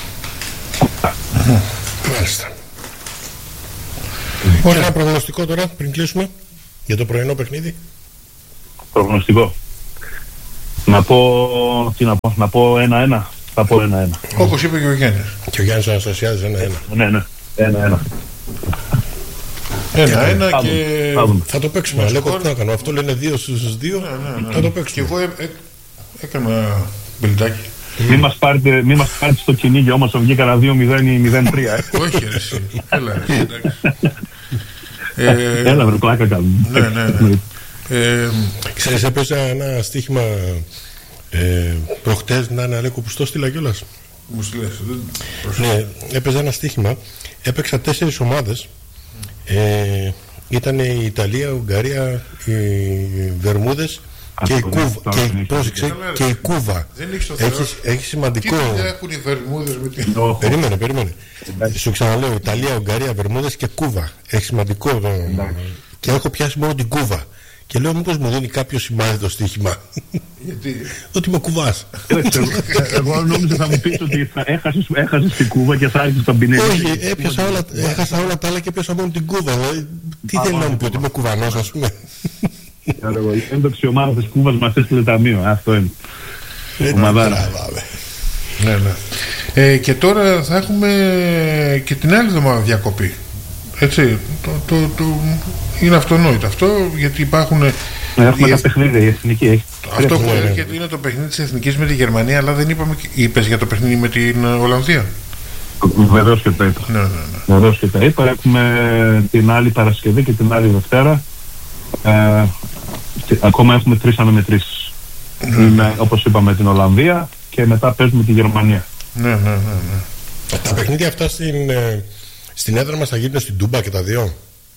Μάλιστα. Ωραία, ένα προγνωστικό τώρα πριν κλείσουμε για το πρωινό παιχνίδι. Προγνωστικό. Να πω 1-1. Θα πω 1-1. Όπως είπε και ο Γιάννης. Και ο Γιάννης Αναστασιάδης 1-1. Ναι. 1-1. 1-1 και θα το παίξουμε. Λέω τι να κάνω. Αυτό λένε 2 στους 2. Θα το παίξουμε. Και εγώ έκανα μπελτάκι. Μην μας πάρετε στο κυνήγι όμως, βγει κανένα 2-0 ή 0-3. Όχι ρε εσύ. Έλα ρε, εντάξει. Έλα βρε, πλάκα κάνουμε. Ναι. Ξέρεις, έπαιζα ένα στοίχημα προχτές, να είναι Αλέκο που στο στείλα κιόλας. Μου στείλες. Ναι, έπαιζα ένα στοίχημα. Έπαιξα 4 ομάδες. Ήταν η Ιταλία, η Ουγγαρία, οι Βερμούδες και η Κούβα. Έχει σημαντικό. Τι έχουν οι Βερμούδες με την. Περίμενε. Σου ξαναλέω, Ιταλία, Ουγγαρία, Βερμούδες και Κούβα. Έχει σημαντικό. Και έχω πιάσει μόνο την Κούβα. Και λέω, μήπως μου δίνει κάποιο σημάδι το στοίχημα. Γιατί? Ότι με κουβάς. Εγώ νόμιζα θα μου πεις ότι έχασες την Κούβα και θα άρχισες τον Πινέλη. Όχι, έχασα όλα τα άλλα και έπιασα μόνο την Κούβα. Τι θέλει να μου πει, ότι είμαι κουβανός, ας πούμε. Η έντοξη ομάδα της Κούβας μας έστειλε ταμείο. Αυτό είναι. Ομαδάρα. Ναι. Και τώρα θα έχουμε και την άλλη εβδομάδα διακοπή. Έτσι, είναι αυτονόητο αυτό, γιατί υπάρχουν. Έχουμε τα παιχνίδια, η εθνική έχει. Αυτό που έρχεται είναι το παιχνίδι της εθνικής με τη Γερμανία, αλλά δεν είπες για το παιχνίδι με την Ολλανδία. Βεβαίως και τα είπα. Ναι. Βεβαίως και τα είπα. Έχουμε την άλλη Παρασκευή και την άλλη Δευτέρα. Ακόμα έχουμε 3 αναμετρήσεις. Όπως είπαμε, την Ολλανδία και μετά παίζουμε τη Γερμανία. Ναι. Τα παιχνίδια αυτά στην έδρα μας θα γίνουν στην Τούμπα και τα δύο.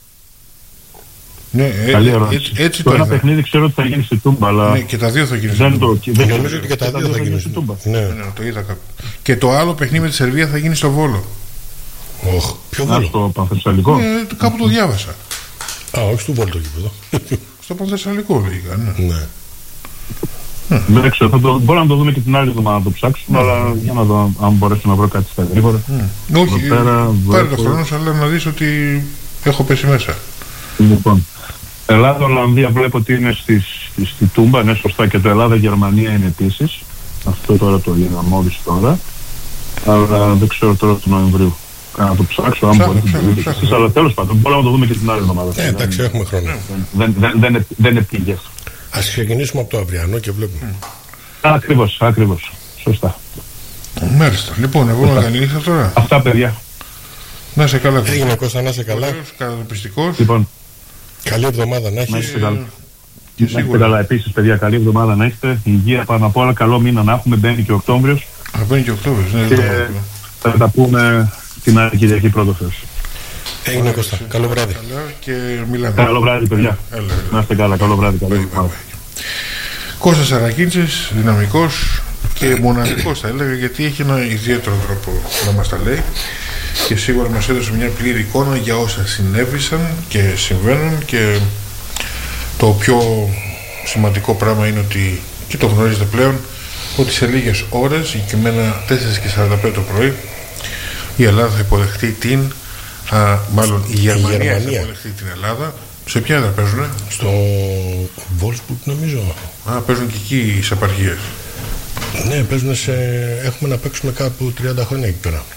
Ναι, έτσι το ένα παιχνίδι ξέρω ότι θα γίνει στην Τούμπα, αλλά ναι, και τα δύο θα γίνουν. Νομίζω ότι και τα δύο θα γίνουν στην Τούμπα. Ναι, το είδα κάπου. Και το άλλο παιχνίδι με τη Σερβία θα γίνει στο Βόλο. Ποιο Βόλο? Στο Πανθεσσαλικό. Κάπου το διάβασα. Όχι στο Βόλο το γήπεδο. Στο Πανθεσσαλικό λέγανε. Ναι. Δεν ξέρω, μπορούμε να το δούμε και την άλλη εβδομάδα να το ψάξουμε, αλλά για να δω αν μπορέσω να βρω κάτι στα γρήγορα. Όχι, πάρε το χρόνο σου, αλλά να δεις ότι έχω πέσει μέσα. Λοιπόν, Ελλάδα-Ολλανδία βλέπω ότι είναι στη Τούμπα, ναι σωστά, και το Ελλάδα-Γερμανία είναι επίσης. Αυτό τώρα το είδα μόλις τώρα, αλλά δεν ξέρω τώρα του Νοεμβρίου. Να το ψάξω, αν μπορείτε. Αλλά τέλος πάντων, μπορούμε να το δούμε και την άλλη εβδομάδα. Εντάξει, έχουμε χρόνο. Δεν είναι πήγες. Ας ξεκινήσουμε από το αυριανό και βλέπουμε. Ακριβώς. Σωστά. Μάλιστα. Λοιπόν, εγώ να καληνύχτα τώρα. Αυτά, παιδιά. Να είσαι καλά. Έγινε, Κώστα, να είσαι καλά. Καταπιστικός. Λοιπόν, καλή εβδομάδα να έχεις. Να είστε καλά επίσης, παιδιά. Καλή εβδομάδα να έχετε. Υγεία πάνω απ' όλα. Καλό μήνα να έχουμε. Μπαίνει και ο Οκτώβριος. Μπαίνει και ο Οκτώβριος, ναι. Και θα τα πούμε την άλλη Κυριακή πρώτο Θεός. Έγινε, Κώστα. Καλό βράδυ. Καλό βράδυ, παιδιά. Να είστε καλά. Καλό βράδυ. Κώστας Σαρακίντσης, δυναμικός και μοναδικός θα έλεγα, γιατί έχει ένα ιδιαίτερο τρόπο να μας τα λέει και σίγουρα μας έδωσε μια πλήρη εικόνα για όσα συνέβησαν και συμβαίνουν, και το πιο σημαντικό πράγμα είναι ότι, και το γνωρίζετε πλέον, ότι σε λίγες ώρες, συγκεκριμένα 4:45 το πρωί, η Ελλάδα θα υποδεχτεί μάλλον η Γερμανία θα υποδεχτεί την Ελλάδα. Σε ποια έδρα παίζουνε? Στο Wolfsburg νομίζω. Παίζουν και εκεί οι επαρχίες. Ναι, παίζουν έχουμε να παίξουμε κάπου 30 χρόνια εκεί πέρα.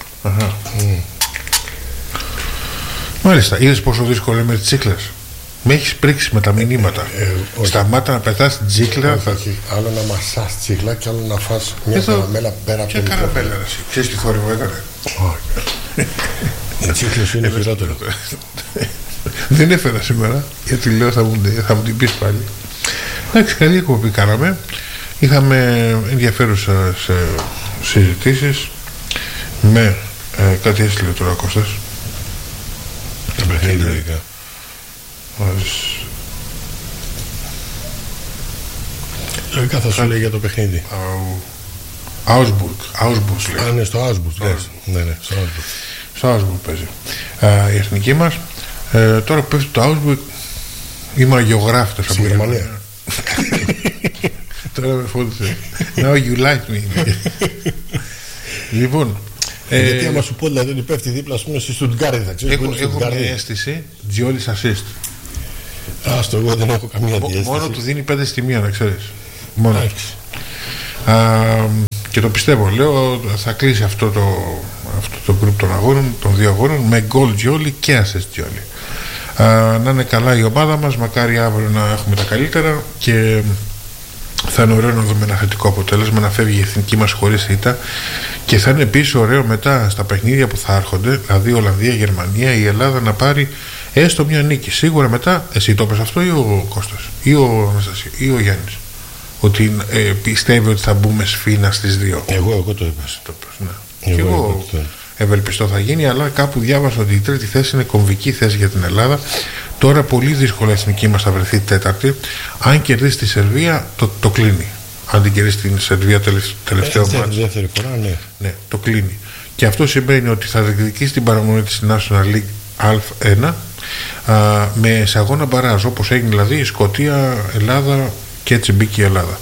Μάλιστα, είδες πόσο δύσκολο είναι με τις τσίκλες? Με έχεις πρίξει με τα μηνύματα. Σταμάτα να πετάς την τσίκλα. Άλλο να μασάς τσίκλα και άλλο να φας μια καραμέλα πέρα από την τσίκλα. Ποια καραμέλα, εσύ? Ξέρεις τι θόρυβο έκανε? Η τσίκλες είναι χειρότερο. Δεν έφερα σήμερα, γιατί λέω θα μου την πεις πάλι. Εντάξει, καλή εκπομπή κάναμε. Είχαμε ενδιαφέρουσες συζητήσεις με κάτι έστειλε τώρα ο Κώστας. Τα παιχνίδια ειδικά. Λογικά θα σου λέει για το παιχνίδι. Augsburg λέει. Ναι, στο Augsburg. Ναι, στο Augsburg. Στο Augsburg παίζει η εθνική μας. Τώρα που πέφτει το Augsburg, είμαι γεωγράφητος στη Γερμανία. Τώρα με φώτισε. Now you like me. Λοιπόν, γιατί άμα σου πω δηλαδή ότι πέφτει δίπλα, ας πούμε, στη Στουτγκάρδη, θα ξέρεις. Έχω μια αίσθηση Τζιόλης assist. Άστο, εγώ δεν έχω καμία διέστηση. Μόνο του δίνει 5 στη μία, να ξέρεις. Μόνο. Και το πιστεύω, λέω, θα κλείσει αυτό το group των αγώνων, των 2 αγώνων, με goal Τζιόλη και assist Τζιόλη. Να είναι καλά η ομάδα μας, μακάρι αύριο να έχουμε τα καλύτερα, και θα είναι ωραίο να δούμε ένα θετικό αποτέλεσμα, να φεύγει η εθνική μας χωρίς ήττα, και θα είναι επίσης ωραίο μετά στα παιχνίδια που θα έρχονται, δηλαδή Ολλανδία, Γερμανία, η Ελλάδα να πάρει Έστω μια νίκη. Σίγουρα μετά, εσύ το είπες αυτό ή ο Κώστας ή ο Αναστασία ή ο Γιάννης, ότι πιστεύει ότι θα μπούμε σφήνα στις 2. Εγώ το είπα. Ναι. Και εγώ ευελπιστώ θα γίνει, αλλά κάπου διάβασα ότι η τρίτη θέση είναι κομβική θέση για την Ελλάδα. Τώρα πολύ δύσκολα η εθνική μας θα βρεθεί τέταρτη. Αν κερδίσει τη Σερβία, το κλείνει. Αν την κερδίσει την Σερβία τελευταίο μάτς, δεύτερη φορά, ναι, το κλείνει. Και αυτό σημαίνει ότι θα διεκδικήσει την παραμονή της National League Α1 με σε αγώνα μπαράζ, όπως έγινε δηλαδή η Σκωτία, Ελλάδα, και έτσι μπήκε η Ελλάδα.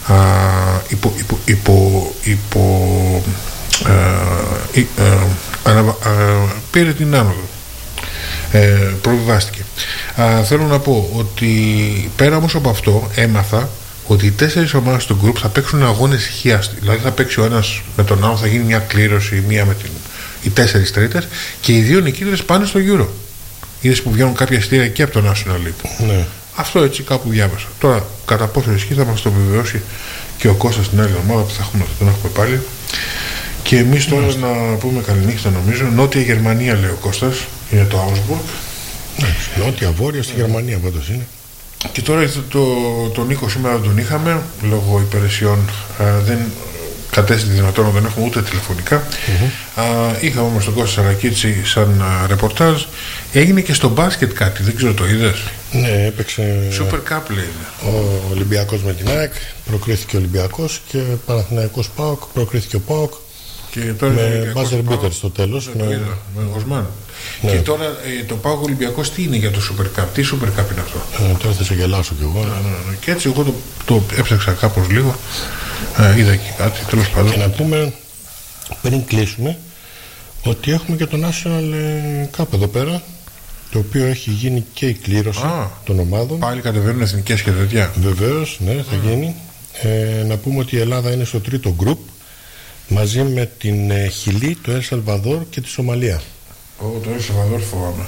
Πήρε την άνοδο, προβιβάστηκε. Θέλω να πω ότι πέρα όμως από αυτό έμαθα ότι οι 4 ομάδες του group θα παίξουν αγώνες χιάστη. Δηλαδή θα παίξει ο ένας με τον άλλο, θα γίνει μια κλήρωση, μία με οι 4 τρίτες, και οι 2 νικήτρες πάνε στο Euro. Είδες που βγαίνουν κάποια εισιτήρια και από το National League. Ναι. Αυτό έτσι κάπου διάβασα. Τώρα κατά πόσο ισχύει θα μας το βεβαιώσει και ο Κώστας την άλλη εβδομάδα που θα τον έχουμε πάλι. Και εμείς τώρα να πούμε καληνύχτα, νομίζω. Νότια Γερμανία, λέει ο Κώστας, είναι το Augsburg. Νότια βόρεια στη Γερμανία πάντως είναι. Και τώρα τον Νίκο σήμερα τον είχαμε λόγω υπηρεσιών, δεν κατέστη δυνατόν να τον έχουμε ούτε τηλεφωνικά. Είχαμε όμως τον Κώστα Σαρακίτσι σαν ρεπορτάζ. Έγινε και στο μπάσκετ κάτι, δεν ξέρω, το είδες? Ναι, έπαιξε Super Cup, λέει. Ο Ολυμπιακός με την ΑΕΚ, προκρίθηκε ο Ολυμπιακός, και Παναθηναϊκός ΠΑΟΚ, προκρίθηκε ο ΠΑΟΚ. Και τώρα με μπάζερ μπίτερ στο τέλος. Με Γοσμάν. Ναι. Και τώρα το ΠΑΟΚ Ολυμπιακός τι είναι για το Super Cup? Τι Super Cup είναι αυτό? Τώρα θα σε γελάσω κι εγώ. Ναι. Και έτσι εγώ το έψαξα κάπως λίγο. Είδα και κάτι, τέλος πάντων. Και να πούμε πριν κλείσουμε ότι έχουμε και το National Cup εδώ πέρα, το οποίο έχει γίνει και η κλήρωση των ομάδων. Πάλι κατεβαίνουν εθνικές και τέτοια. Βεβαίως, ναι, θα γίνει. Να πούμε ότι η Ελλάδα είναι στο τρίτο γκρουπ μαζί με την Χιλή, το Ελ Σαλβαδόρ και τη Σομαλία. Το Ελ Σαλβαδόρ φοβάμαι.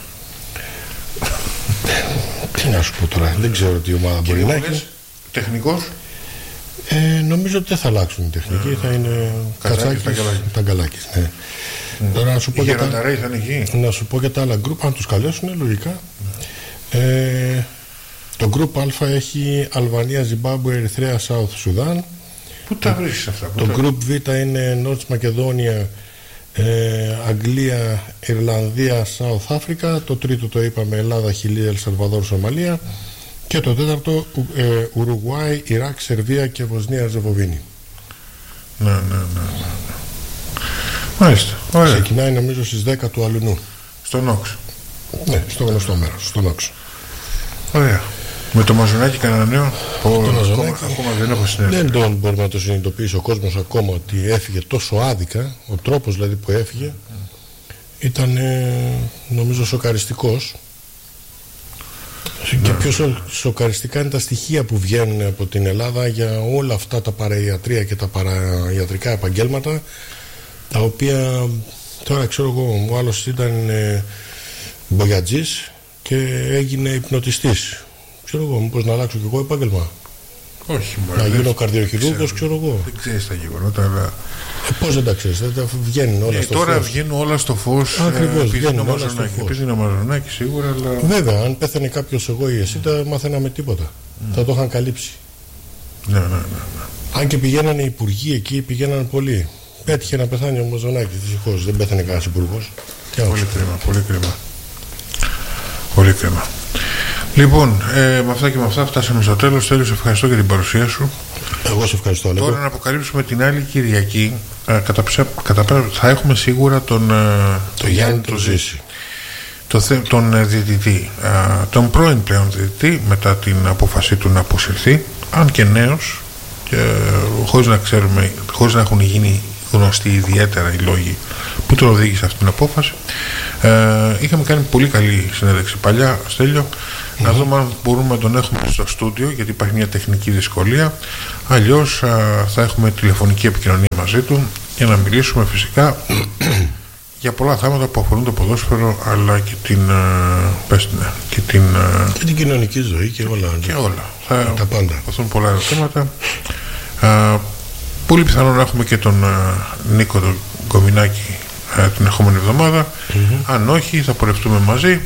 Τι να σου πω τώρα, δεν ξέρω τι ομάδα μπορεί να έχει. Τεχνικός. Νομίζω ότι δεν θα αλλάξουν οι τεχνικοί, θα είναι Κατσάκης, Ταγκαλάκης. Ναι. Τώρα να σου πω για τα άλλα γκρουπ, αν τους καλέσουν, λογικά. Το γκρουπ Α έχει Αλβανία, Ζιμπάμπουε, Ερυθρέα, Σάουθ Σουδάν. Πού τα βρίσκεις αυτά? Το γκρουπ Β είναι Νότς Μακεδόνια, Αγγλία, Ιρλανδία, Σάουθ Αφρικα. Το τρίτο το είπαμε, Ελλάδα, Χιλή, Ελ Σαλβαδόρ, Σομαλία. Και το τέταρτο, Ουρουγουάη, Ιράκ, Σερβία και Βοσνία Ζεβοβίνη. Ναι. Μάλιστα. Ωραία. Ξεκινάει νομίζω στις 10 του Αλουνού. Στο Νόξ. Ναι, στο γνωστό μέρος, στο Νόξ. Ωραία. Με το Μαζονάκι κανένα νέο? Ακόμα δεν έχω συνέβη. Δεν τον μπορεί να το συνειδητοποιήσει ο κόσμος ακόμα ότι έφυγε τόσο άδικα. Ο τρόπος δηλαδή που έφυγε ήταν νομίζω σοκαριστικός. Και πιο σοκαριστικά είναι τα στοιχεία που βγαίνουν από την Ελλάδα για όλα αυτά τα παραϊατρία και τα παραϊατρικά επαγγέλματα, τα οποία τώρα ξέρω εγώ, ο άλλος ήταν μπογιατζής και έγινε υπνοτιστής. Ξέρω εγώ, μήπως να αλλάξω κι εγώ επάγγελμα? Όχι, να γίνω καρδιοχειρούργος, ξέρω εγώ. Δεν ξέρεις τα γεγονότα, αλλά πώς δεν τα ξέρεις, βγαίνουν όλα στο τώρα φως. Βγαίνουν όλα στο φως. Ακριβώς, βγαίνουν όλα στο φως. Επίσης είναι Μαζονάκι σίγουρα, αλλά βέβαια, αν πέθανε κάποιος εγώ ή εσύ, τα μάθαιναμε τίποτα. Θα το είχαν καλύψει. Ναι. Αν και πηγαίνανε οι υπουργοί εκεί, πηγαίνανε πολλοί. Πέτυχε να πεθάνει ο Μαζονάκης, δυστυχώς. Δεν πέθανε κανένας υπουργός. Πολύ κρίμα. Λοιπόν, με αυτά και με αυτά φτάσαμε στο τέλος. Τέλος, σε ευχαριστώ για την παρουσία σου. Εγώ σε ευχαριστώ. Τώρα να αποκαλύψουμε την άλλη Κυριακή. Κατά πέρα θα έχουμε σίγουρα τον Γιάννη τον Ζήση, τον διαιτητή, τον πρώην πλέον διαιτητή, μετά την απόφασή του να αποσυρθεί, αν και νέος, χωρίς να έχουν γίνει γνωστοί ιδιαίτερα οι λόγοι που τον οδήγησε αυτή την απόφαση. Είχαμε κάνει πολύ καλή συνέντευξη παλιά, Στέλιο. Να δούμε αν μπορούμε να τον έχουμε στο στούντιο, γιατί υπάρχει μια τεχνική δυσκολία. Αλλιώς θα έχουμε τηλεφωνική επικοινωνία μαζί του για να μιλήσουμε φυσικά για πολλά θέματα που αφορούν το ποδόσφαιρο, αλλά και την κοινωνική ζωή και όλα. Τα πάντα. Θα πολλά ερωτήματα. Πολύ πιθανό να έχουμε και τον Νίκο τον Κομινάκη την ερχόμενη εβδομάδα. Αν όχι, θα πορευτούμε μαζί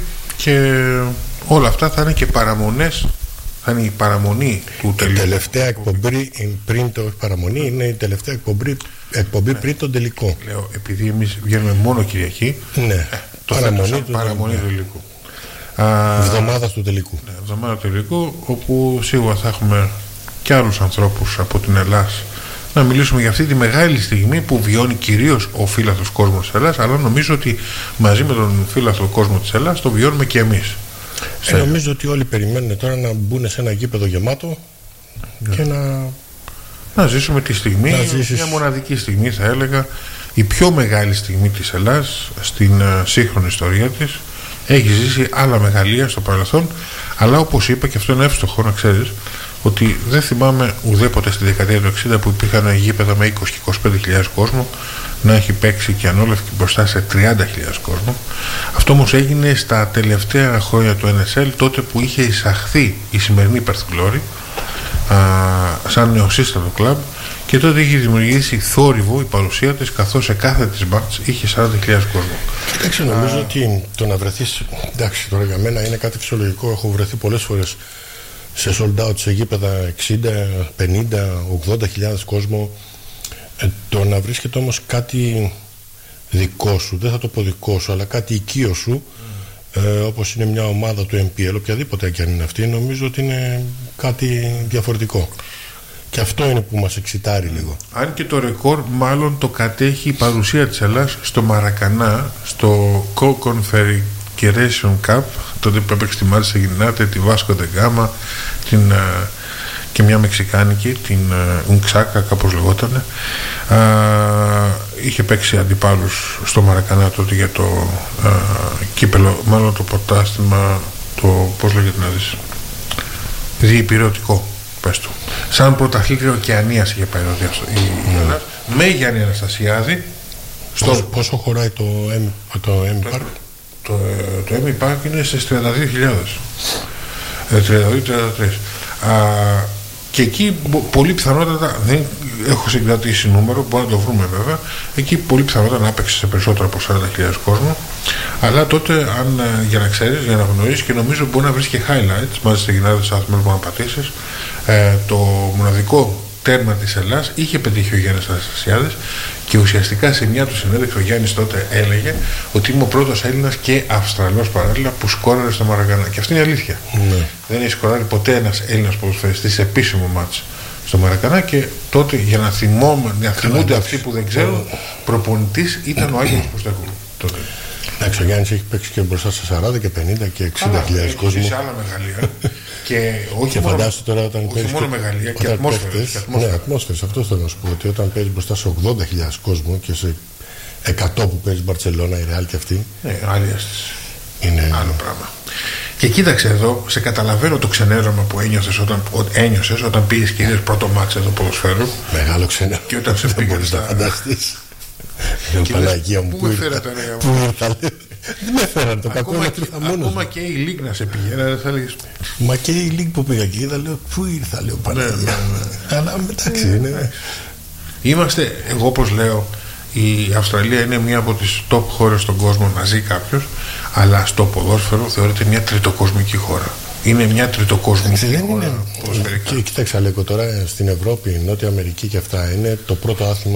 και όλα αυτά θα είναι και παραμονές. Θα είναι η παραμονή του τελικού. Η τελευταία εκπομπή πριν το παραμονή είναι η τελευταία εκπομπή πριν τον τελικό. Λέω, επειδή εμείς βγαίνουμε μόνο Κυριακή, ναι, το παραμονή του τελικού. Εβδομάδα του τελικού. Ναι, εβδομάδα του τελικού, όπου σίγουρα θα έχουμε και άλλους ανθρώπους από την Ελλάδα να μιλήσουμε για αυτή τη μεγάλη στιγμή που βιώνει κυρίως ο φύλαθος κόσμος της Ελλάδας, αλλά νομίζω ότι μαζί με τον φύλαθο κόσμο της Ελλάδας το βιώνουμε και εμείς. Νομίζω ότι όλοι περιμένουν τώρα να μπουν σε ένα γήπεδο γεμάτο και να ζήσουμε τη στιγμή, μια μοναδική στιγμή θα έλεγα, η πιο μεγάλη στιγμή της Ελλάδας στην σύγχρονη ιστορία της. Έχει ζήσει άλλα μεγαλεία στο παρελθόν, αλλά όπως είπα, και αυτό είναι εύστοχο να ξέρεις, ότι δεν θυμάμαι ουδέποτε στη δεκαετία του 60 που υπήρχαν γήπεδα με 20 και 25.000 κόσμο να έχει παίξει και ανόλευκε μπροστά σε 30.000 κόσμο. Αυτό όμως έγινε στα τελευταία χρόνια του NSL, τότε που είχε εισαχθεί η σημερινή Perth Glory σαν νεοσύστατο κλαμπ, και τότε είχε δημιουργήσει θόρυβο η παρουσία της, καθώς σε κάθε της μάτς είχε 40.000 κόσμο. Κοιτάξτε, νομίζω ότι το να βρεθείς, εντάξει, τώρα για μένα είναι κάτι φυσιολογικό. Έχω βρεθεί πολλές φορές σε sold out σε γήπεδα 60, 50, 80.000 κόσμο. Το να βρίσκεται όμως κάτι δικό σου, δεν θα το πω δικό σου, αλλά κάτι οικείο σου, όπως είναι μια ομάδα του MPL, οποιαδήποτε και αν είναι αυτή, νομίζω ότι είναι κάτι διαφορετικό. Και αυτό είναι που μας εξητάρει λίγο. Αν και το ρεκόρ μάλλον το κατέχει η παρουσία της Ελλάδας στο Μαρακανά, στο Co-Confederation Cup, τότε που έπαιξε τη Μάτσα Γινάτε, τη Βάσκο Ντεγκάμα, και μια μεξικάνικη, την Ουνξάκα κάπως λεγότανε. Είχε παίξει αντιπάλους στο Μαρακανά τότε για το κύπελο, μάλλον το πρωτάθλημα, το πώς λέγεται να δεις, διυπηρωτικό, πες του. Σαν πρωταθλήτρια Οκεανίας είχε πάει η Ελλάδα, με Γιάννη Αναστασιάδη. Πόσο χωράει το Emmy Park? Το Emmy Park είναι στις 32.000, 32-33. Και εκεί πολύ πιθανότατα, δεν έχω συγκρατήσει νούμερο, μπορεί να το βρούμε βέβαια, εκεί πολύ πιθανότατα να έπαιξε σε περισσότερο από 40.000 κόσμο. Αλλά τότε, για να ξέρεις, για να γνωρίσεις, και νομίζω μπορεί να βρεις και highlights μαζί στη γυναίκα της άθμης που να πατήσεις, το μοναδικό τέρμα της Ελλάδας είχε πετύχει ο Γιάννης Αναστασιάδης, και ουσιαστικά σε μια του συνέντευξη ο Γιάννης τότε έλεγε ότι είμαι ο πρώτος Έλληνας και Αυστραλός παράλληλα που σκόραρε στο Μαρακανά. Και αυτή είναι η αλήθεια. Ναι. Δεν έχει σκοράρει ποτέ ένας Έλληνας ποδοσφαιριστής σε επίσημο μάτς στο Μαρακανά, και τότε, για να θυμούνται αυτοί που δεν ξέρουν, προπονητής ήταν ο Άγγελος Ποστακούλου. Εντάξει, ο Γιάννης έχει παίξει και μπροστά σε 40 και 50 και 60.000 κόσμο. Σε άλλα μεγαλεία. Και φαντάσου τώρα όταν όχι μόνο μεγαλεία, και ατμόσφαιρες. Ναι, ατμόσφαιρες. Αυτό θέλω να σου πω. Ότι όταν παίζει μπροστά σε 80.000 κόσμο και σε 100 που παίζει Μπαρτσελώνα, η Ρεάλ και αυτή. Ναι, άλλη αίσθηση. Είναι άλλο πράγμα. Και κοίταξε εδώ, σε καταλαβαίνω το ξενέρωμα που ένιωσες όταν πήγες και είδες πρώτο μάτς εδώ ποδοσφαίρου. Μεγάλο ξενέρωμα. Και όταν σε πήγες να φανταστείς. Παναγία μου, πού με φέρατε, δεν με έφεραν, το κακό είναι ότι ήρθα μόνος. Ακόμα και η Λίγκ να σε πήγαινε, θα λέγεις. Μα και η Λίγκ που πήγα και είδα, λέω, πού ήρθα, λέω, Παναγία. Αλλά μεταξύ είναι. Είμαστε, εγώ όπως λέω, η Αυστραλία είναι μία από τις top χώρες στον κόσμο να ζει κάποιος, αλλά στο ποδόσφαιρο θεωρείται μια τριτοκοσμική χώρα. Είναι μια τριτοκοσμική χώρα. Και κοίταξε, Αλέκο, τώρα στην Ευρώπη, η Νότια Αμερική και αυτά είναι το πρώτο άθλημα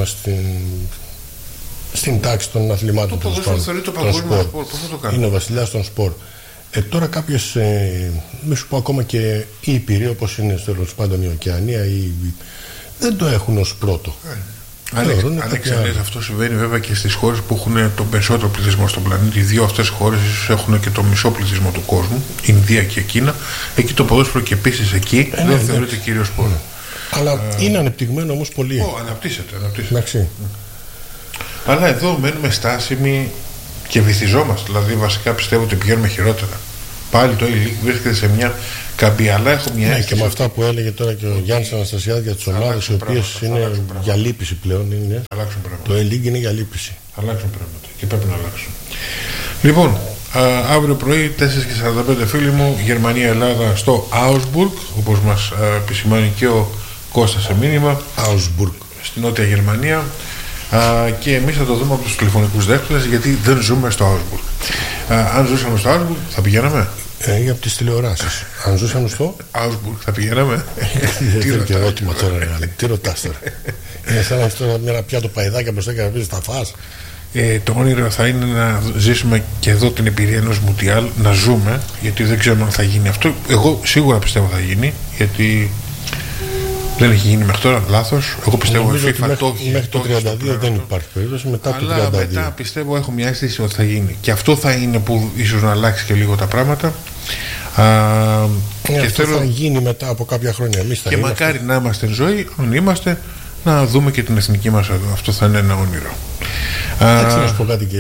στην τάξη των αθλημάτων. Το ποδόσφαιρο θεωρεί το παγκόσμιο σπορ. Πώς θα το κάνει? Είναι ο βασιλιάς των σπορ. Τώρα κάποιες, μη σου πω ακόμα και οι Ήπειροι, όπως είναι τέλος πάντων η Οκεανία, δεν το έχουν ως πρώτο. Αν εξαιρείς, αυτό συμβαίνει βέβαια και στις χώρες που έχουν τον περισσότερο πληθυσμό στον πλανήτη. Οι δύο αυτές χώρες ίσως έχουν και το μισό πληθυσμό του κόσμου, Ινδία και Κίνα. Εκεί το ποδόσφαιρο και επίσης εκεί δεν θεωρείται κύριο σπορ. Αλλά είναι ανεπτυγμένο όμως πολύ. Αναπτύσσεται. Εντάξει. Αλλά εδώ μένουμε στάσιμοι και βυθιζόμαστε. Δηλαδή, βασικά πιστεύω ότι πηγαίνουμε χειρότερα. Πάλι το E-League βρίσκεται σε μια καμπιαλά. Έχω μια αίσθηση. Και με αυτά που έλεγε τώρα και ο Γιάννης Αναστασιάδη για τις ομάδες οι οποίες είναι για λύπηση πλέον. Το E-League είναι για λύπηση. Αλλάξουν πράγματα και πρέπει να αλλάξουν. Λοιπόν, αύριο πρωί 4:45 φίλοι μου, Γερμανία-Ελλάδα στο Augsburg, όπως μας επισημάνει και ο Κώστας σε μήνυμα. Augsburg. Στη Νότια Γερμανία. Και εμείς θα το δούμε από τους τηλεφωνικούς δέχτες, γιατί δεν ζούμε στο Augsburg. Αν ζούσαμε στο Augsburg θα πηγαίναμε. Για από τις τηλεοράσεις. Αν ζούσαμε στο Augsburg θα πηγαίναμε. Τι ερώτημα τώρα, τι ρωτάς τώρα? Είναι σαν να έχεις τώρα ένα πιάτο παϊδάκια μπροστά και να πεις τα φας. Το όνειρο θα είναι να ζήσουμε και εδώ την εμπειρία ενός Μουντιάλ, να ζούμε, γιατί δεν ξέρουμε αν θα γίνει αυτό. Εγώ σίγουρα πιστεύω θα γίνει, γιατί δεν έχει γίνει μέχρι τώρα, λάθος. Εγώ πιστεύω ότι μέχρι το 32 δεν υπάρχει περίπτωση, μετά το 32. Μετά πιστεύω, έχω μια αίσθηση ότι θα γίνει. Και αυτό θα είναι που ίσως να αλλάξει και λίγο τα πράγματα. Και αυτό θα γίνει μετά από κάποια χρόνια. Και μακάρι να είμαστε εν ζωή, αν είμαστε, να δούμε και την εθνική μας εδώ. Αυτό θα είναι ένα όνειρο. Εντάξει, να σου πω κάτι και...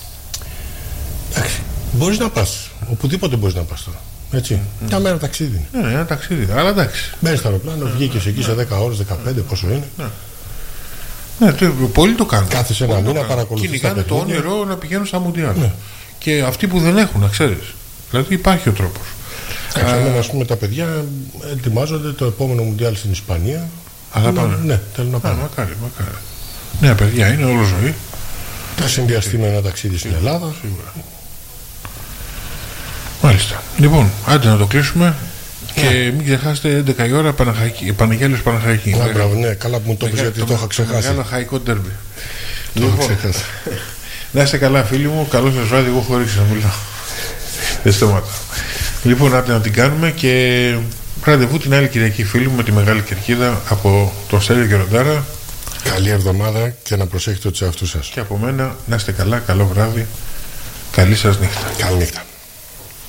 Μπορείς να πας, οπουδήποτε μπορείς να πας τώρα. Έτσι. Μια μέρα ταξίδι. Ναι, ένα ταξίδι, αλλά εντάξει. Μπαίνεις στο αεροπλάνο, βγήκες εκεί σε 10 ώρες, 15, πόσο είναι. Ναι, πολλοί το κάνουν. Κάθεσαι ένα μήνα, παρακολουθείς. Κυνηγάνε το όνειρο να πηγαίνουν στα Μουντιάλ. Ναι. Και αυτοί που δεν έχουν, να ξέρεις. Δηλαδή υπάρχει ο τρόπος. Ας πούμε, τα παιδιά ετοιμάζονται το επόμενο Μουντιάλ στην Ισπανία. Αλλά πάνε. Ναι, θέλουν να πάνε. Μακάρι. Ναι, παιδιά, είναι όλο ζωή. Θα συνδυαστεί με ένα ταξίδι στην Ελλάδα. Σίγουρα. Μάλιστα. Λοιπόν, άντε να το κλείσουμε. Και μην ξεχάσετε 11 η ώρα Παναγέλιος Παναχαϊκή. Ναι, καλά που μου το πεις, γιατί το είχα ξεχάσει. Μεγάλο χαϊκό ντέρμπι. Λοιπόν, να είστε καλά, φίλοι μου. Καλό σας βράδυ. Εγώ έχω ρίξει να μιλάω. Δεν σταματάω. Λοιπόν, άντε να την κάνουμε και ραντεβού την άλλη Κυριακή, φίλοι μου, με τη Μεγάλη Κερκίδα από τον Στέλιο Γεροντάρα. Καλή εβδομάδα και να προσέχετε τους εαυτούς σας. Και από μένα να είστε καλά, καλό βράδυ, καλή σας νύχτα. Καλή νύχτα.